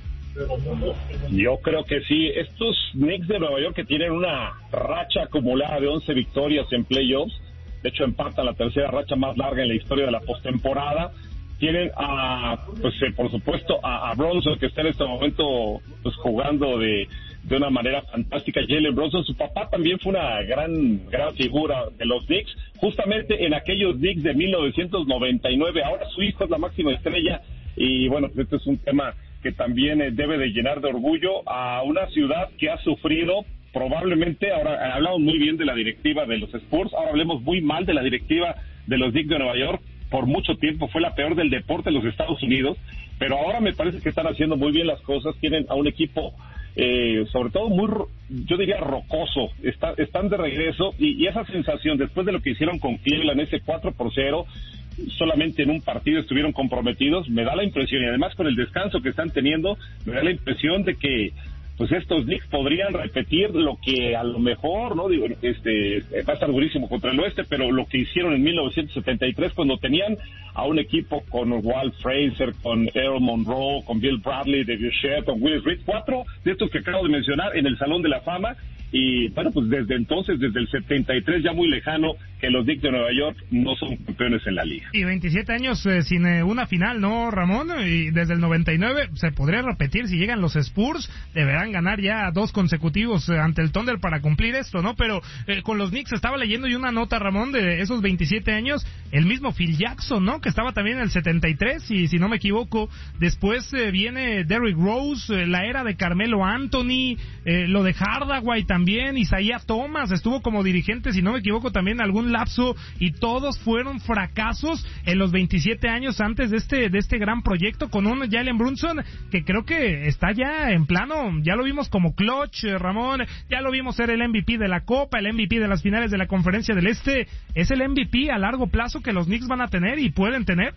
Yo creo que sí. Estos Knicks de Nueva York, que tienen una racha acumulada de once victorias en playoffs, de hecho empatan la tercera racha más larga en la historia de la postemporada. Tienen a, pues eh, por supuesto, a, a Bronson, que está en este momento pues jugando de, de una manera fantástica. Jalen Bronson, su papá también fue una gran gran figura de los Knicks, justamente en aquellos Knicks de mil novecientos noventa y nueve. Ahora su hijo es la máxima estrella y bueno, pues este es un tema que también eh, debe de llenar de orgullo a una ciudad que ha sufrido probablemente, ahora hablamos muy bien de la directiva de los Spurs, ahora hablemos muy mal de la directiva de los Knicks de Nueva York. Por mucho tiempo fue la peor del deporte en los Estados Unidos, pero ahora me parece que están haciendo muy bien las cosas. Tienen a un equipo eh, sobre todo muy, yo diría, rocoso. Está, están de regreso y, y esa sensación después de lo que hicieron con Cleveland, ese cuatro por cero, solamente en un partido estuvieron comprometidos, me da la impresión, y además con el descanso que están teniendo, me da la impresión de que pues estos Knicks podrían repetir lo que a lo mejor, no digo, este va a estar durísimo contra el oeste, pero lo que hicieron en mil novecientos setenta y tres cuando tenían a un equipo con Walt Frazier, con Earl Monroe, con Bill Bradley, David Shed, con Willis Reed, cuatro de estos que acabo de mencionar en el Salón de la Fama. Y bueno, pues desde entonces, desde el setenta y tres, ya muy lejano, que los Knicks de Nueva York no son campeones en la liga. Y veintisiete años eh, sin eh, una final, ¿no, Ramón? Y desde el noventa y nueve se podría repetir si llegan los Spurs, deberán ganar ya dos consecutivos eh, ante el Thunder para cumplir esto, ¿no? Pero eh, con los Knicks estaba leyendo yo una nota, Ramón, de esos veintisiete años, el mismo Phil Jackson, ¿no? Que estaba también en el setenta y tres, y si no me equivoco, después eh, viene Derrick Rose, eh, la era de Carmelo Anthony, eh, lo de Hardaway también. También Isaiah Thomas estuvo como dirigente, si no me equivoco, también algún lapso, y todos fueron fracasos en los veintisiete años antes de este de este gran proyecto, con un Jalen Brunson que creo que está ya en plano. Ya lo vimos como clutch, eh, Ramón, ya lo vimos ser el M V P de la Copa, el M V P de las finales de la Conferencia del Este. Es el M V P a largo plazo que los Knicks van a tener y pueden tener.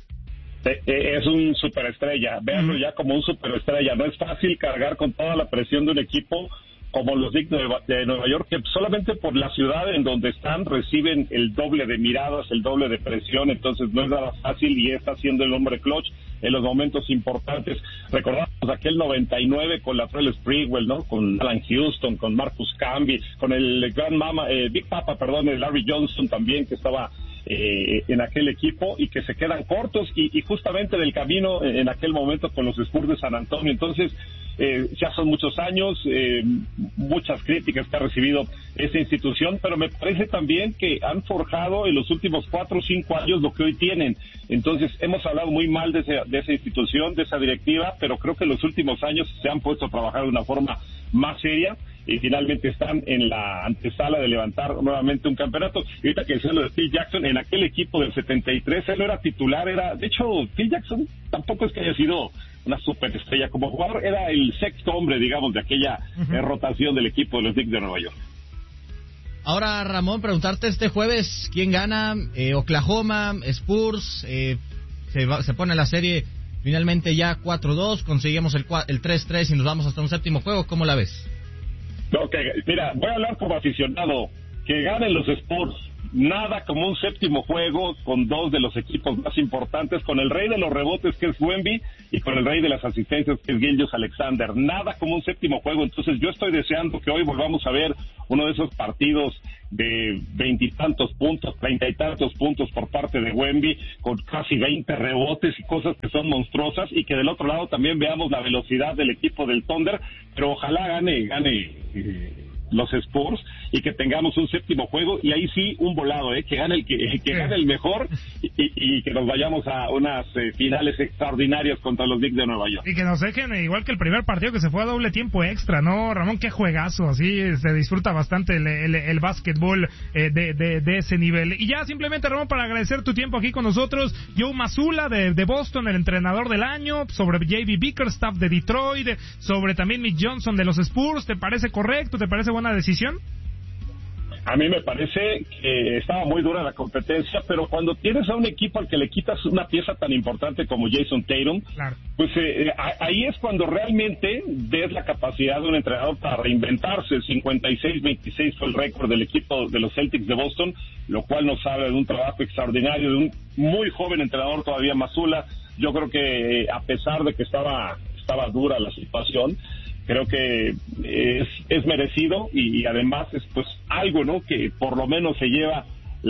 Es un superestrella, véanlo ya como un superestrella. No es fácil cargar con toda la presión de un equipo como los Knicks de Nueva York, que solamente por la ciudad en donde están reciben el doble de miradas, el doble de presión. Entonces no es nada fácil, y está siendo el hombre clutch en los momentos importantes. Recordamos aquel noventa y nueve con la Latrell Sprewell, ¿no? Con Alan Houston, con Marcus Camby, con el gran mama, eh, Big Papa, perdón, el Larry Johnson también, que estaba eh, en aquel equipo, y que se quedan cortos, y, y justamente del camino en aquel momento con los Spurs de San Antonio. Entonces Eh, ya son muchos años, eh, muchas críticas que ha recibido esa institución, pero me parece también que han forjado en los últimos cuatro o cinco años lo que hoy tienen. Entonces hemos hablado muy mal de, ese, de esa institución, de esa directiva, pero creo que en los últimos años se han puesto a trabajar de una forma más seria y finalmente están en la antesala de levantar nuevamente un campeonato. Y ahorita que decía lo de Phil Jackson, en aquel equipo del setenta y tres él no era titular, era, de hecho Phil Jackson tampoco es que haya sido una superestrella como jugador, era el sexto hombre, digamos, de aquella uh-huh. eh, rotación del equipo de los Knicks de Nueva York. Ahora, Ramón, preguntarte este jueves, ¿quién gana? Eh, Oklahoma, Spurs, eh, se, va, se pone la serie finalmente ya cuatro dos, conseguimos el, el tres tres y nos vamos hasta un séptimo juego, ¿cómo la ves? Ok, mira, voy a hablar como aficionado, que ganen los Spurs, nada como un séptimo juego con dos de los equipos más importantes, con el rey de los rebotes que es Wemby y con el rey de las asistencias que es Gilgeous-Alexander. Nada como un séptimo juego. Entonces yo estoy deseando que hoy volvamos a ver uno de esos partidos de veintitantos puntos, treinta y tantos puntos por parte de Wemby, con casi veinte rebotes y cosas que son monstruosas, y que del otro lado también veamos la velocidad del equipo del Thunder, pero ojalá gane, gane eh, los Spurs y que tengamos un séptimo juego y ahí sí un volado, eh, que gane el que, que gane el mejor y, y que nos vayamos a unas eh, finales extraordinarias contra los Knicks de Nueva York. Y que nos dejen eh, igual que el primer partido que se fue a doble tiempo extra, ¿no, Ramón? Qué juegazo, así se disfruta bastante el, el, el básquetbol eh, de, de, de ese nivel. Y ya simplemente, Ramón, para agradecer tu tiempo aquí con nosotros, Joe Mazzulla de, de Boston, el entrenador del año, sobre J B Bickerstaff de Detroit, sobre también Mick Johnson de los Spurs, ¿te parece correcto? ¿Te parece buena decisión? A mí me parece que estaba muy dura la competencia, pero cuando tienes a un equipo al que le quitas una pieza tan importante como Jason Tatum, claro, pues eh, ahí es cuando realmente ves la capacidad de un entrenador para reinventarse. cincuenta y seis veintiséis fue el récord del equipo de los Celtics de Boston, lo cual nos habla de un trabajo extraordinario, de un muy joven entrenador todavía, Mazzulla. Yo creo que a pesar de que estaba, estaba dura la situación, creo que es, es merecido y, y además es pues algo, ¿no?, que por lo menos se lleva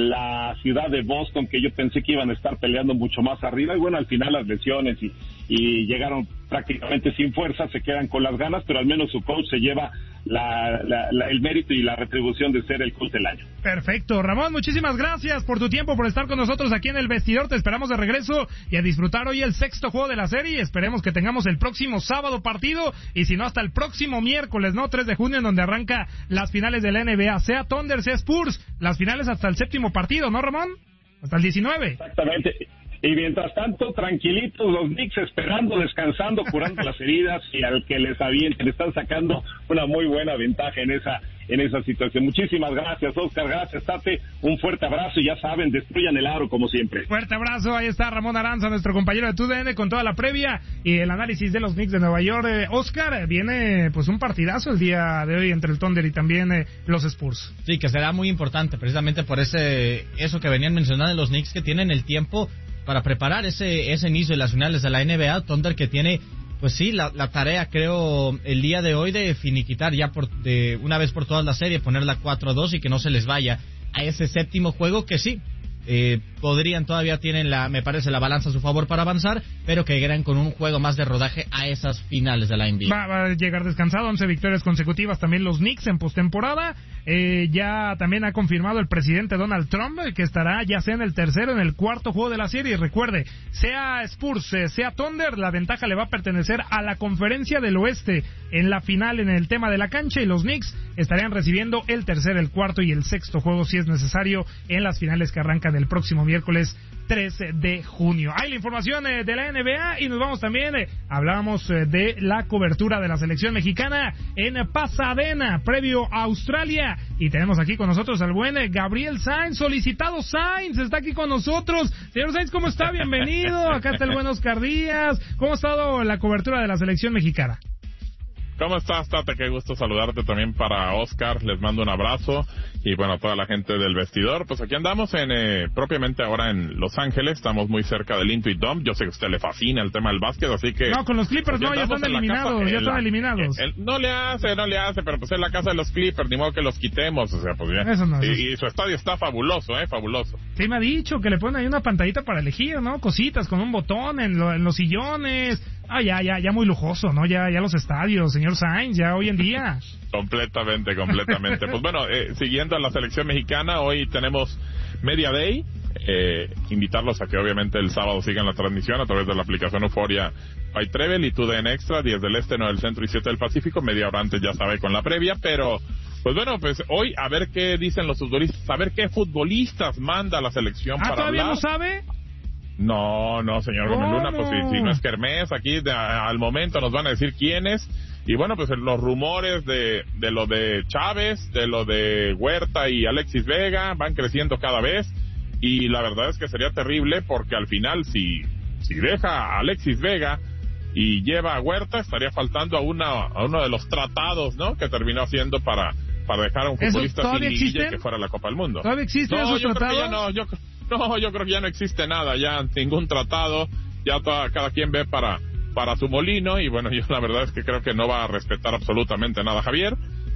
la ciudad de Boston, que yo pensé que iban a estar peleando mucho más arriba, y bueno, al final las lesiones y, y llegaron prácticamente sin fuerza, se quedan con las ganas, pero al menos su coach se lleva la, la, la, el mérito y la retribución de ser el coach del año. Perfecto, Ramón, muchísimas gracias por tu tiempo, por estar con nosotros aquí en El Vestidor. Te esperamos de regreso y a disfrutar hoy el sexto juego de la serie. Esperemos que tengamos el próximo sábado partido, y si no, hasta el próximo miércoles, ¿no?, tres de junio, en donde arranca las finales de la N B A, sea Thunder, sea Spurs, las finales hasta el séptimo partido, ¿no, Ramón? Hasta el diecinueve. Exactamente. Y mientras tanto, tranquilitos los Knicks, esperando, descansando, curando las heridas, y al que les avienten, están sacando una muy buena ventaja en esa en esa situación. Muchísimas gracias, Oscar, gracias, Tate, un fuerte abrazo, y ya saben, destruyan el aro como siempre. Fuerte abrazo, ahí está Ramón Aranza, nuestro compañero de T U D N, con toda la previa y el análisis de los Knicks de Nueva York. Eh, Oscar, viene pues un partidazo el día de hoy entre el Thunder y también eh, los Spurs. Sí, que será muy importante, precisamente por ese eso que venían mencionando los Knicks, que tienen el tiempo para preparar ese ese inicio de las finales de la N B A. Thunder que tiene, pues sí, la, la tarea, creo, el día de hoy de finiquitar ya por de una vez por todas la serie, ponerla cuatro a dos y que no se les vaya a ese séptimo juego, que sí, eh, podrían, todavía tienen, la me parece, la balanza a su favor para avanzar, pero que llegarán con un juego más de rodaje a esas finales de la N B A. Va, va a llegar descansado, once victorias consecutivas también los Knicks en postemporada. Eh, ya también ha confirmado el presidente Donald Trump que estará ya sea en el tercero o en el cuarto juego de la serie. Recuerde, sea Spurs, eh, sea Thunder, la ventaja le va a pertenecer a la Conferencia del Oeste en la final en el tema de la cancha, y los Knicks estarían recibiendo el tercer, el cuarto y el sexto juego si es necesario en las finales que arrancan el próximo miércoles tres de junio. Hay la información eh, de la N B A, y nos vamos también, eh, hablamos eh, de la cobertura de la selección mexicana en Pasadena, previo a Australia, y tenemos aquí con nosotros al buen eh, Gabriel Sainz, solicitado Sainz, está aquí con nosotros. Señor Sainz, ¿cómo está? Bienvenido, acá está el buen Oscar Díaz. ¿Cómo ha estado la cobertura de la selección mexicana? ¿Cómo estás, Tate? Qué gusto saludarte también para Oscar. Les mando un abrazo. Y bueno, toda la gente del vestidor. Pues aquí andamos en eh, propiamente ahora en Los Ángeles. Estamos muy cerca del Intuit Dome. Yo sé que a usted le fascina el tema del básquet, así que... No, con los Clippers pues no, ya están eliminados. Casa, ya están la, eliminados. El, el, no le hace, no le hace, pero pues es la casa de los Clippers. Ni modo que los quitemos. O sea, pues ya. Eso no, y, eso. y su estadio está fabuloso, ¿eh? Fabuloso. Sí, me ha dicho que le ponen ahí una pantallita para elegir, ¿no? Cositas con un botón en, lo, en los sillones. Ah, ya, ya, ya muy lujoso, ¿no? Ya, ya los estadios, señor Sainz, ya hoy en día. Completamente, completamente. Pues bueno, eh, siguiendo a la selección mexicana, hoy tenemos Media Day. Eh, invitarlos a que obviamente el sábado sigan la transmisión a través de la aplicación Euforia by Trevel y T U D N Extra, diez del Este, nueve del Centro y siete del Pacífico. Media hora antes, ya sabe, con la previa, pero... Pues bueno, pues hoy a ver qué dicen los futbolistas, a ver qué futbolistas manda la selección ah, para ¿todavía hablar. no sabe? No, no, señor Gómez Luna, pues si, si no es Kermés, aquí de, a, al momento nos van a decir quiénes. Y bueno, pues los rumores de, de lo de Chávez, de lo de Huerta y Alexis Vega van creciendo cada vez. Y la verdad es que sería terrible porque al final si, si deja a Alexis Vega y lleva a Huerta, estaría faltando a, una, a uno de los tratados, ¿no?, que terminó haciendo para para dejar a un futbolista sin liguilla existen? que fuera a la Copa del Mundo. ¿Todavía existen no, esos yo tratados? Creo que ya no, yo, no, yo creo que ya no existe nada, ya ningún tratado, ya toda, cada quien ve para, para su molino, y bueno, yo la verdad es que creo que no va a respetar absolutamente nada Javier,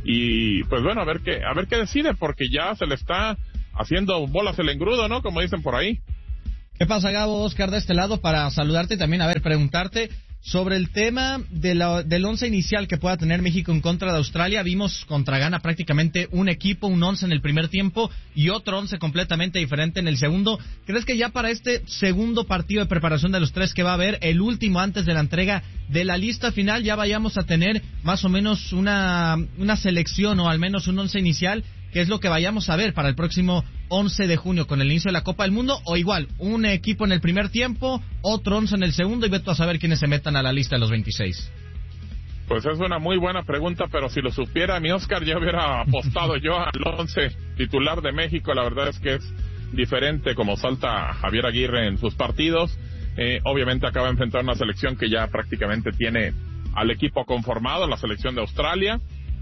y pues bueno, a ver qué, a ver qué decide, porque ya se le está haciendo bolas el engrudo, ¿no? Como dicen por ahí. ¿Qué pasa, Gabo? Oscar de este lado para saludarte y también, a ver, preguntarte sobre el tema de la, del once inicial que pueda tener México en contra de Australia. Vimos contra Ghana prácticamente un equipo, un once en el primer tiempo y otro once completamente diferente en el segundo. ¿Crees que ya para este segundo partido de preparación de los tres que va a haber, el último antes de la entrega de la lista final, ya vayamos a tener más o menos una, una selección o al menos un once inicial, que es lo que vayamos a ver para el próximo once de junio con el inicio de la Copa del Mundo? O igual, un equipo en el primer tiempo, otro once en el segundo, y vete a saber quiénes se metan a la lista de los veintiséis. Pues es una muy buena pregunta, pero si lo supiera mi Oscar, ya hubiera apostado yo al once titular de México. La verdad es que es diferente como salta Javier Aguirre en sus partidos. Eh, obviamente acaba de enfrentar una selección que ya prácticamente tiene al equipo conformado, la selección de Australia,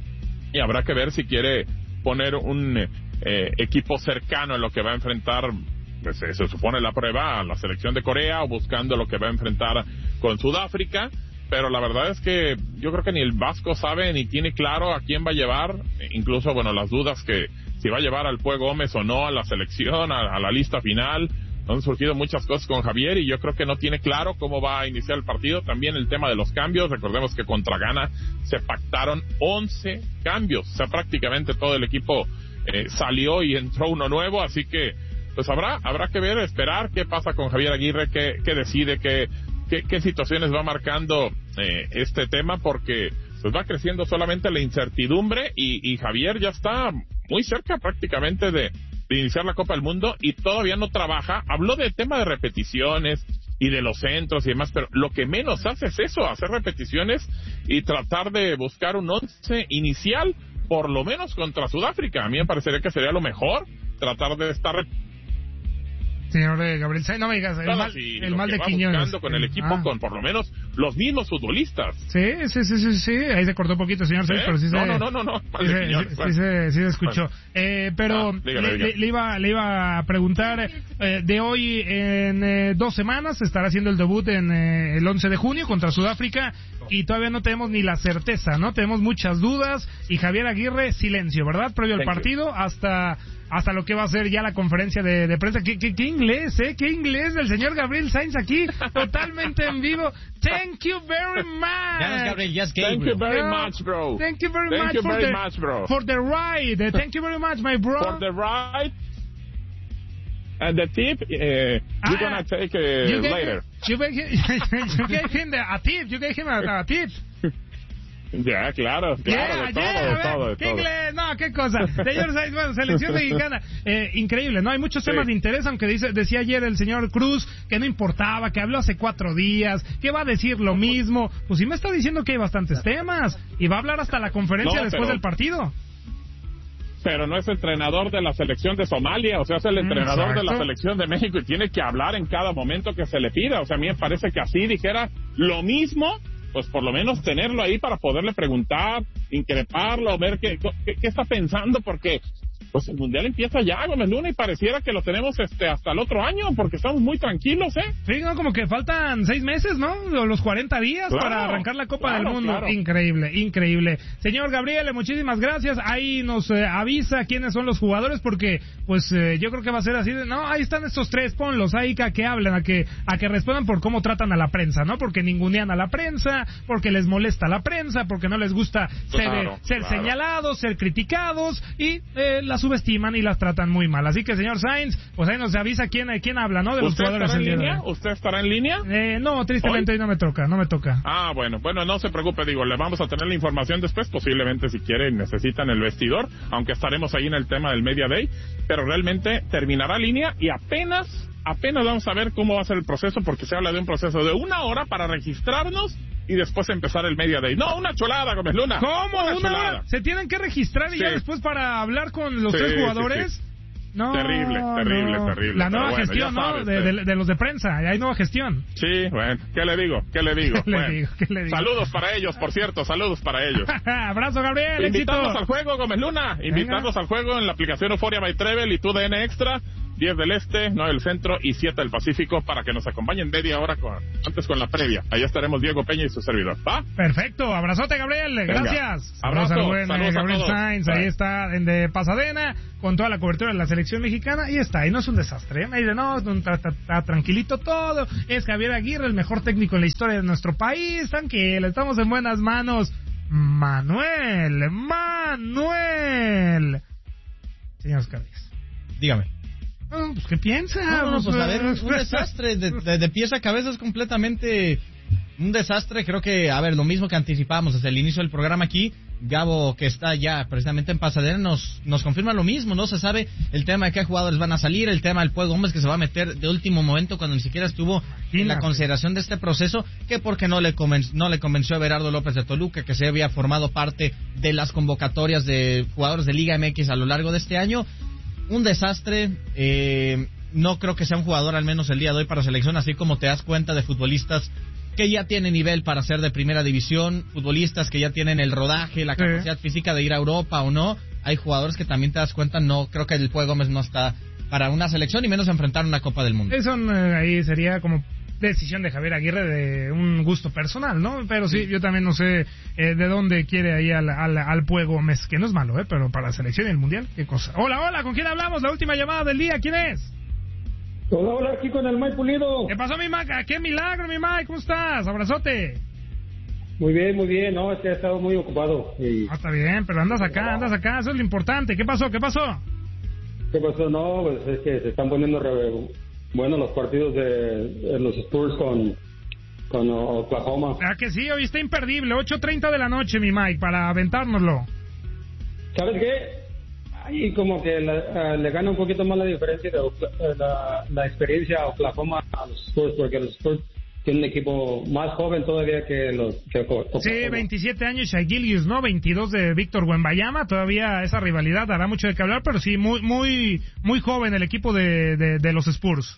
y habrá que ver si quiere poner un eh, equipo cercano en lo que va a enfrentar, pues eh, se supone la prueba, a la selección de Corea, o buscando lo que va a enfrentar con Sudáfrica. Pero la verdad es que yo creo que ni el Vasco sabe ni tiene claro a quién va a llevar, incluso, bueno, las dudas que si va a llevar al Pue Gómez o no a la selección, a, a la lista final. Han surgido muchas cosas con Javier y yo creo que no tiene claro cómo va a iniciar el partido. También el tema de los cambios, recordemos que contra Ghana se pactaron once cambios, o sea, prácticamente todo el equipo eh, salió y entró uno nuevo, así que pues habrá habrá que ver, esperar qué pasa con Javier Aguirre, qué, qué decide, qué, qué, qué situaciones va marcando eh, este tema, porque pues va creciendo solamente la incertidumbre y, y Javier ya está muy cerca prácticamente de de iniciar la Copa del Mundo y todavía no trabaja. Habló del tema de repeticiones y de los centros y demás, pero lo que menos hace es eso, hacer repeticiones y tratar de buscar un once inicial, por lo menos contra Sudáfrica. A mí me parecería que sería lo mejor, tratar de estar... Señor Gabriel Sainz, no me digas, el Claro, mal, sí, el lo mal que de va Quiñones. buscando con el equipo, Ah. con por lo menos los mismos futbolistas. Sí, sí, sí, sí, sí, ahí se cortó un poquito, señor Sainz, ¿Eh? pero sí no, se... no, no, no, no, mal Sí, de se, Quiñones, sí, bueno. sí se, sí se escuchó. Bueno. Eh, pero Ah, dígale, le, dígale. le- le iba, le iba a preguntar, eh, de hoy en eh, dos semanas estará haciendo el debut en eh, el once de junio contra Sudáfrica y todavía no tenemos ni la certeza, ¿no? Tenemos muchas dudas y Javier Aguirre, silencio, ¿verdad? Previo al Thank you. partido hasta... hasta lo que va a ser ya la conferencia de, de prensa. ¿Qué, qué, qué inglés, eh? ¿Qué inglés del señor Gabriel Sainz aquí? Totalmente en vivo. Thank you very much. Ya no es Gabriel, ya es Thank you Gabriel. very No, much, bro. Thank you very Thank much you for very the much, bro. for the ride. Uh, Thank you very much, my bro. For the ride. And the tip, uh, you're Ah, gonna take uh, you gave later. Him, you, gave him, you gave him the, a tip. You gave him a, a tip. Ya, claro, claro, Yeah, de todo, yeah, de a ver, todo, de ¿qué todo. inglés? No, qué cosa. Señor Sainz, bueno, selección mexicana, eh, increíble, ¿no? Hay muchos Sí. temas de interés, aunque dice, decía ayer el señor Cruz que no importaba, que habló hace cuatro días, que va a decir lo mismo. Pues sí me está diciendo que hay bastantes temas y va a hablar hasta la conferencia No, después pero- del partido. Pero no es entrenador de la selección de Somalia, o sea, es el entrenador Exacto. de la selección de México y tiene que hablar en cada momento que se le pida. O sea, a mí me parece que así dijera lo mismo, pues por lo menos tenerlo ahí para poderle preguntar, increparlo, ver qué, qué, qué está pensando, porque pues el Mundial empieza ya, Gómez Luna, y pareciera que lo tenemos este hasta el otro año, porque estamos muy tranquilos, ¿eh? Sí, ¿no? Como que faltan seis meses, ¿no? O los cuarenta días Claro, para arrancar la Copa claro, del Mundo. claro. Increíble, increíble. Señor Gabriel, muchísimas gracias. Ahí nos eh, avisa quiénes son los jugadores, porque pues eh, yo creo que va a ser así de, no, ahí están estos tres, ponlos ahí a que hablen, a que a que respondan por cómo tratan a la prensa, ¿no? Porque ningunean a la prensa, porque les molesta la prensa, porque no les gusta ser, Claro, eh, ser claro. señalados, ser criticados y eh, las subestiman y las tratan muy mal. Así que, señor Sainz, pues ahí nos avisa quién, quién habla, ¿no? De los ¿Usted jugadores estará en el día de línea? hoy. ¿Usted estará en línea? Eh, no, tristemente hoy no me toca, no me toca. Ah, bueno, bueno, no se preocupe, digo, le vamos a tener la información después, posiblemente si quieren necesitan el vestidor, aunque estaremos ahí en el tema del Media Day, pero realmente terminará línea y apenas, apenas vamos a ver cómo va a ser el proceso, porque se habla de un proceso de una hora para registrarnos y después empezar el Media Day. No, una chulada, Gómez Luna. ¿Cómo? Una ¿Una chulada. hora? ¿Se tienen que registrar y Sí. ya después para hablar con los Sí, tres sí, jugadores? sí. No, terrible, terrible, no. terrible. La nueva bueno, gestión, ¿no? sabes, de, de, de los de prensa, hay nueva gestión. Sí, bueno, ¿qué le digo? ¿Qué le digo? ¿Qué le bueno, digo? ¿Qué le digo? Saludos para ellos, por cierto, saludos para ellos. Abrazo, Gabriel, Invitarlos éxito. al juego, Gómez Luna. Invitarlos al juego en la aplicación Euforia by Trevel y T U D N Extra. diez del Este, nueve del Centro y siete del Pacífico para que nos acompañen media hora con, antes con la previa. Allá estaremos Diego Peña y su servidor. ¿Va? Perfecto, abrazote, Gabriel. Venga. Gracias. Abrazo, saludos al buen, saludos eh, a Gabriel todos. Sainz, Bye. ahí está en de Pasadena con toda la cobertura de la selección mexicana y está, y no es un desastre, ¿eh? Me dice, no, está, está, está tranquilito todo, es Javier Aguirre, el mejor técnico en la historia de nuestro país, tranquilo, estamos en buenas manos. Manuel, Manuel. Señor Oscar Díaz. Dígame. Oh, pues, ¿qué piensa? No, no, pues a ver, un, un desastre de, de, de pies a cabeza, es completamente un desastre. Creo que, a ver, lo mismo que anticipamos desde el inicio del programa aquí, Gabo, que está ya precisamente en Pasadena, nos, nos confirma lo mismo. No se sabe el tema de qué jugadores van a salir, el tema del Pue Gómez que se va a meter de último momento cuando ni siquiera estuvo en la consideración de este proceso, que porque no le, conven, no le convenció a Berardo López de Toluca, que se había formado parte de las convocatorias de jugadores de Liga M X a lo largo de este año. Un desastre, eh, no creo que sea un jugador al menos el día de hoy para selección, así como te das cuenta de futbolistas que ya tienen nivel para ser de primera división, futbolistas que ya tienen el rodaje, la capacidad sí. física de ir a Europa o no. Hay jugadores que también te das cuenta, no creo que el Pue Gómez no está para una selección y menos enfrentar una Copa del Mundo. Eso eh, ahí sería como decisión de Javier Aguirre de un gusto personal, ¿no? Pero sí, yo también no sé eh, de dónde quiere ahí al, al, al Pue Gómez, que no es malo, ¿eh? Pero para la selección y el Mundial, qué cosa. Hola, hola, ¿con quién hablamos? La última llamada del día, ¿quién es? Hola, hola, aquí con el Mike Pulido. ¿Qué pasó, mi Mike? ¡Qué milagro, mi Mike! ¿Cómo estás? Abrazote. Muy bien, muy bien, no, es que he estado muy ocupado. Y... Ah, está bien, pero andas acá, andas acá, eso es lo importante. ¿Qué pasó? ¿Qué pasó? ¿Qué pasó? No, pues es que se están poniendo re... bueno los partidos de, de los Spurs con, con Oklahoma. Ah, que sí, hoy está imperdible, ocho treinta de la noche, mi Mike, para aventárnoslo. ¿Sabes qué? Ahí como que la, uh, le gana un poquito más la diferencia de uh, la, la experiencia a Oklahoma a los Spurs, porque los Spurs tienen un equipo más joven todavía que los que Oklahoma. Sí, veintisiete años Shai Gilgeous, ¿no? veintidós de Víctor Wembanyama, todavía esa rivalidad dará mucho de qué hablar, pero sí, muy muy muy joven el equipo de, de, de los Spurs.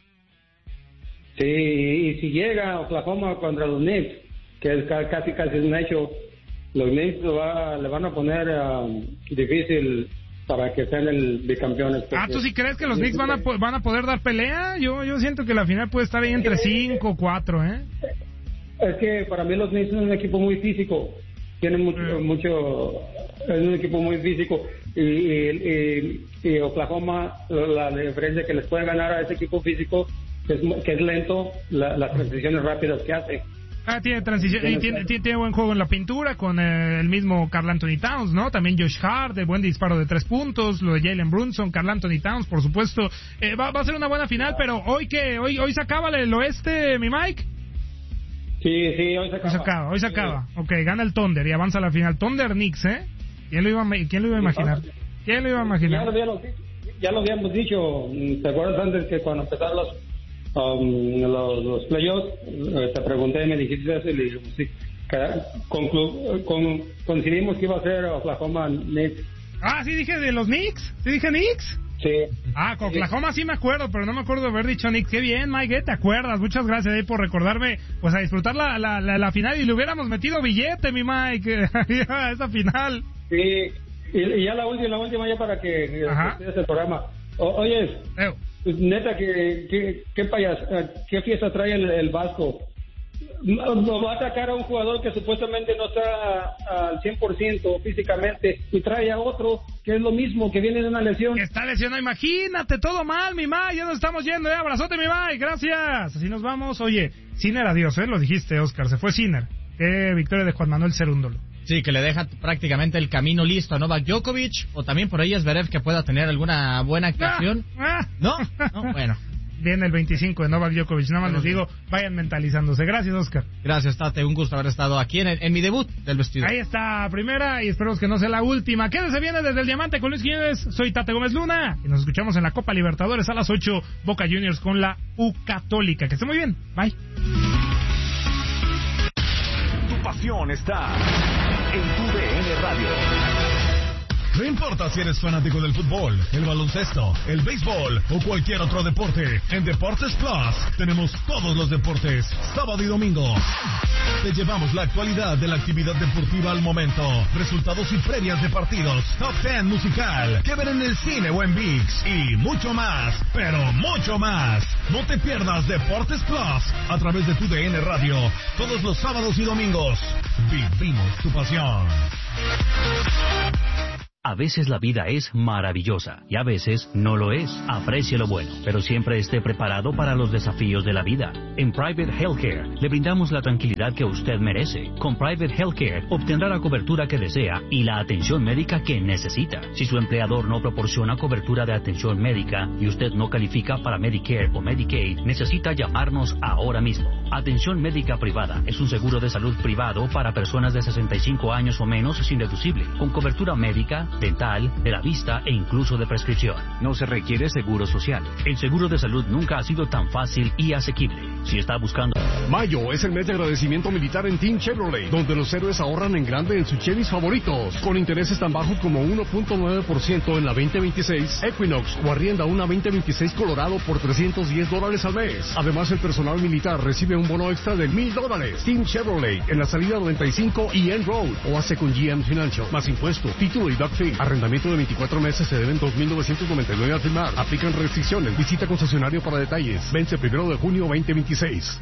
Sí, y si llega Oklahoma contra los Knicks, que es casi casi un hecho, los Knicks lo va, le van a poner um, difícil para que sean el bicampeones. Ah, ¿tú sí crees que los Knicks van a van a poder dar pelea? Yo yo siento que la final puede estar ahí entre cinco o cuatro, ¿eh? Es que para mí los Knicks son un equipo muy físico, tienen mucho, mm. mucho es un equipo muy físico y, y, y, y Oklahoma, la, la diferencia que les puede ganar a ese equipo físico que es, que es lento, la, las transiciones rápidas que hace. Ah, tiene transición y tiene, tiene, tiene buen juego en la pintura con eh, el mismo Karl Anthony Towns, ¿no? También Josh Hart, de buen disparo de tres puntos, lo de Jalen Brunson, Karl Anthony Towns, por supuesto. Eh, va, va a ser una buena final, pero hoy que hoy hoy se acaba el oeste, mi Mike. Sí, sí, hoy se acaba. Hoy se acaba, hoy se acaba. Ok, gana el Thunder y avanza a la final. Thunder Knicks, ¿eh? ¿Quién lo iba a, quién lo iba a imaginar? ¿Quién lo iba a imaginar? Ya lo habíamos, ya lo habíamos dicho. ¿Te acuerdas antes que cuando empezaron los Um, los, los playoffs, eh, te pregunté y me dijiste eso y le dije, sí, conclu, con, coincidimos que iba a ser Oklahoma Knicks. Ah, sí dije de los Knicks, sí dije Knicks. Sí. Ah, con Oklahoma sí me acuerdo, pero no me acuerdo de haber dicho Knicks. Qué bien, Mike, ¿te acuerdas? Muchas gracias ahí por recordarme, pues a disfrutar la, la, la, la final y le hubiéramos metido billete, mi Mike, a esa final. Sí, y, y ya la última, la última ya para que estés el programa. O, oye, Ew. Neta, que, que, ¿qué, payas, ¿qué fiesta trae el, el Vasco? Nos va a sacar a un jugador que supuestamente no está al cien por ciento físicamente y trae a otro que es lo mismo, que viene de una lesión. Que está lesionado, imagínate, todo mal, mi Mike, ya nos estamos yendo, ¿eh? Abrazote, mi Mike, gracias. Así nos vamos. Oye, Sinner adiós, ¿eh? Lo dijiste, Oscar, se fue Sinner. Qué victoria de Juan Manuel Cerúndolo. Sí, que le deja prácticamente el camino listo a Novak Djokovic, o también por ahí es Zverev que pueda tener alguna buena actuación. Ah, ah. ¿No? No, bueno. Viene el veinticinco de Novak Djokovic, nada más les digo, vayan mentalizándose. Gracias, Oscar. Gracias, Tate, un gusto haber estado aquí en, el, en mi debut del vestido. Ahí está, primera, y esperemos que no sea la última. Quédese, viene desde el Diamante con Luis Quiñones, soy Tate Gómez Luna, y nos escuchamos en la Copa Libertadores a las ocho, Boca Juniors con la U Católica. Que esté muy bien, bye. Tu pasión está en tu D N Radio. No importa si eres fanático del fútbol, el baloncesto, el béisbol o cualquier otro deporte, en Deportes Plus tenemos todos los deportes, sábado y domingo. Te llevamos la actualidad de la actividad deportiva al momento, resultados y previas de partidos, top diez musical, que ver en el cine o en ViX y mucho más, pero mucho más. No te pierdas Deportes Plus a través de tu D N Radio todos los sábados y domingos. Vivimos tu pasión. A veces la vida es maravillosa y a veces no lo es. Aprecie lo bueno, pero siempre esté preparado para los desafíos de la vida. En Private Healthcare le brindamos la tranquilidad que usted merece. Con Private Healthcare obtendrá la cobertura que desea y la atención médica que necesita. Si su empleador no proporciona cobertura de atención médica y usted no califica para Medicare o Medicaid, necesita llamarnos ahora mismo. Atención médica privada es un seguro de salud privado para personas de sesenta y cinco años o menos sin deducible, con cobertura médica, dental, de la vista e incluso de prescripción. No se requiere seguro social. El seguro de salud nunca ha sido tan fácil y asequible. Si está buscando... Mayo es el mes de agradecimiento militar en Team Chevrolet, donde los héroes ahorran en grande en sus Chevys favoritos, con intereses tan bajos como uno punto nueve por ciento en la veinte veintiséis Equinox o arrienda una veinte veintiséis Colorado por trescientos diez dólares al mes. Además, el personal militar recibe un bono extra de mil dólares. Team Chevrolet en la salida noventa y cinco y End Road o hace con G M Financial. Más impuesto, título y doc fee. Arrendamiento de veinticuatro meses se deben dos mil novecientos noventa y nueve al firmar. Aplican restricciones. Visita concesionario para detalles. Vence primero de junio veinte veintiséis.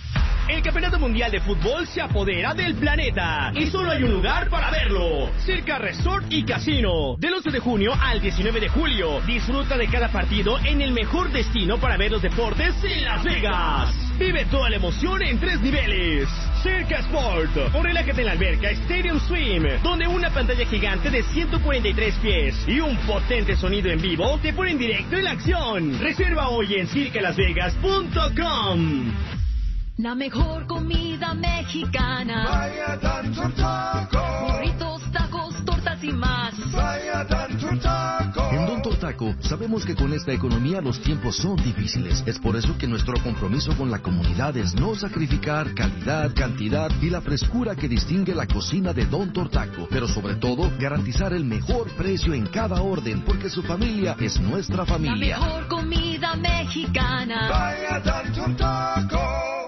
El Campeonato Mundial de Fútbol se apodera del planeta y solo hay un lugar para verlo. Circa Resort y Casino. Del once de junio al diecinueve de julio. Disfruta de cada partido en el mejor destino para ver los deportes en Las Vegas. Vive toda la emoción en tres niveles. Circa Sport. O relájate en la alberca Stadium Swim, donde una pantalla gigante de ciento cuarenta y tres pies y un potente sonido en vivo te ponen directo en la acción. Reserva hoy en circa las vegas punto com. La mejor comida mexicana. Vaya Don Taco. Burritos, tacos, tortas y más. Vaya Don Taco. En Don Taco sabemos que con esta economía los tiempos son difíciles. Es por eso que nuestro compromiso con la comunidad es no sacrificar calidad, cantidad y la frescura que distingue la cocina de Don Taco. Pero sobre todo, garantizar el mejor precio en cada orden, porque su familia es nuestra familia. La mejor comida mexicana. Vaya Don Taco.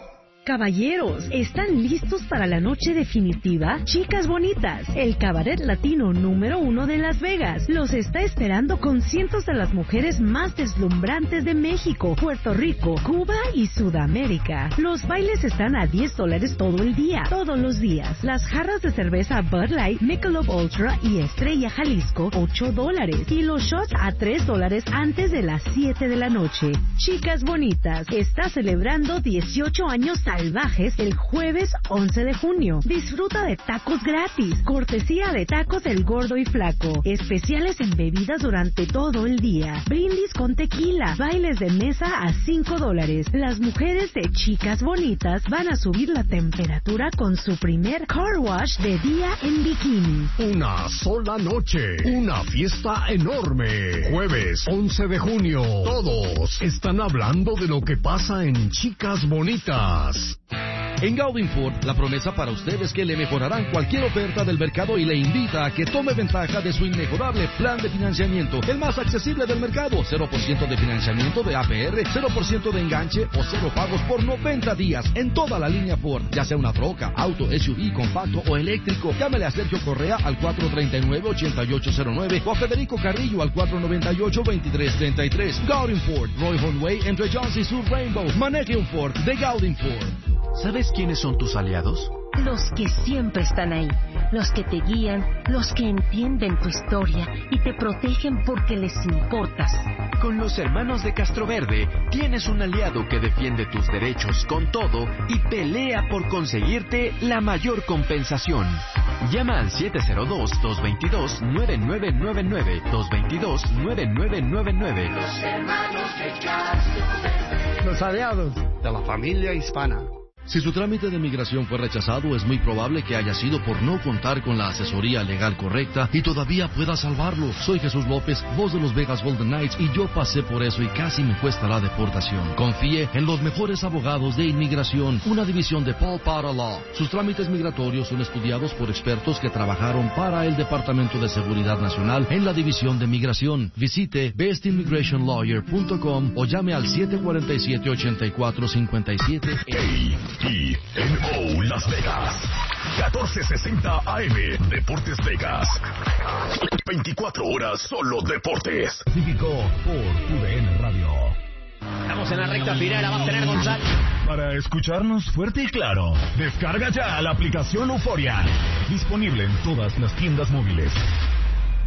Caballeros, ¿están listos para la noche definitiva? Chicas Bonitas, el cabaret latino número uno de Las Vegas, los está esperando con cientos de las mujeres más deslumbrantes de México, Puerto Rico, Cuba y Sudamérica. Los bailes están a diez dólares todo el día, todos los días. Las jarras de cerveza Bud Light, Michelob Ultra y Estrella Jalisco, ocho dólares. Y los shots a tres dólares antes de las siete de la noche. Chicas Bonitas, está celebrando dieciocho años salvajes el jueves once de junio. Disfruta de tacos gratis, cortesía de Tacos El Gordo y Flaco, especiales en bebidas durante todo el día, brindis con tequila, bailes de mesa a cinco dólares. Las mujeres de Chicas Bonitas van a subir la temperatura con su primer car wash de día en bikini. Una sola noche, una fiesta enorme. Jueves once de junio, todos están hablando de lo que pasa en Chicas Bonitas. En Gaudin Ford, la promesa para usted es que le mejorarán cualquier oferta del mercado y le invita a que tome ventaja de su inmejorable plan de financiamiento, el más accesible del mercado. cero por ciento de financiamiento de A P R, cero por ciento de enganche o cero pagos por noventa días en toda la línea Ford, ya sea una troca, auto, S U V, compacto o eléctrico. Llámele a Sergio Correa al cuatro treinta y nueve, ochenta y ocho cero nueve o a Federico Carrillo al cuatro noventa y ocho, veintitrés treinta y tres. Gaudin Ford, Roy Way entre Jones y Sur Rainbow. Maneje un Ford de Gaudin Ford. ¿Sabes quiénes son tus aliados? Los que siempre están ahí, los que te guían, los que entienden tu historia y te protegen porque les importas. Con los hermanos de Castroverde tienes un aliado que defiende tus derechos con todo y pelea por conseguirte la mayor compensación. Llama al siete cero dos, dos dos dos, nueve nueve nueve nueve, dos dos dos, nueve nueve nueve nueve. Los hermanos de Castroverde. Los aliados de la familia hispana. Si su trámite de migración fue rechazado, es muy probable que haya sido por no contar con la asesoría legal correcta y todavía pueda salvarlo. Soy Jesús López, voz de los Vegas Golden Knights, y yo pasé por eso y casi me cuesta la deportación. Confíe en los mejores abogados de inmigración, una división de Paul Potter Law. Sus trámites migratorios son estudiados por expertos que trabajaron para el Departamento de Seguridad Nacional en la división de migración. Visite best immigration lawyer punto com o llame al siete cuatro siete, ocho cuatro cinco siete. A T N O Las Vegas, catorce sesenta A M, Deportes Vegas. veinticuatro horas solo deportes. Típico por U D N Radio. Estamos en la recta final, la va a tener Gonzalo. Para escucharnos fuerte y claro, descarga ya la aplicación Euforia. Disponible en todas las tiendas móviles.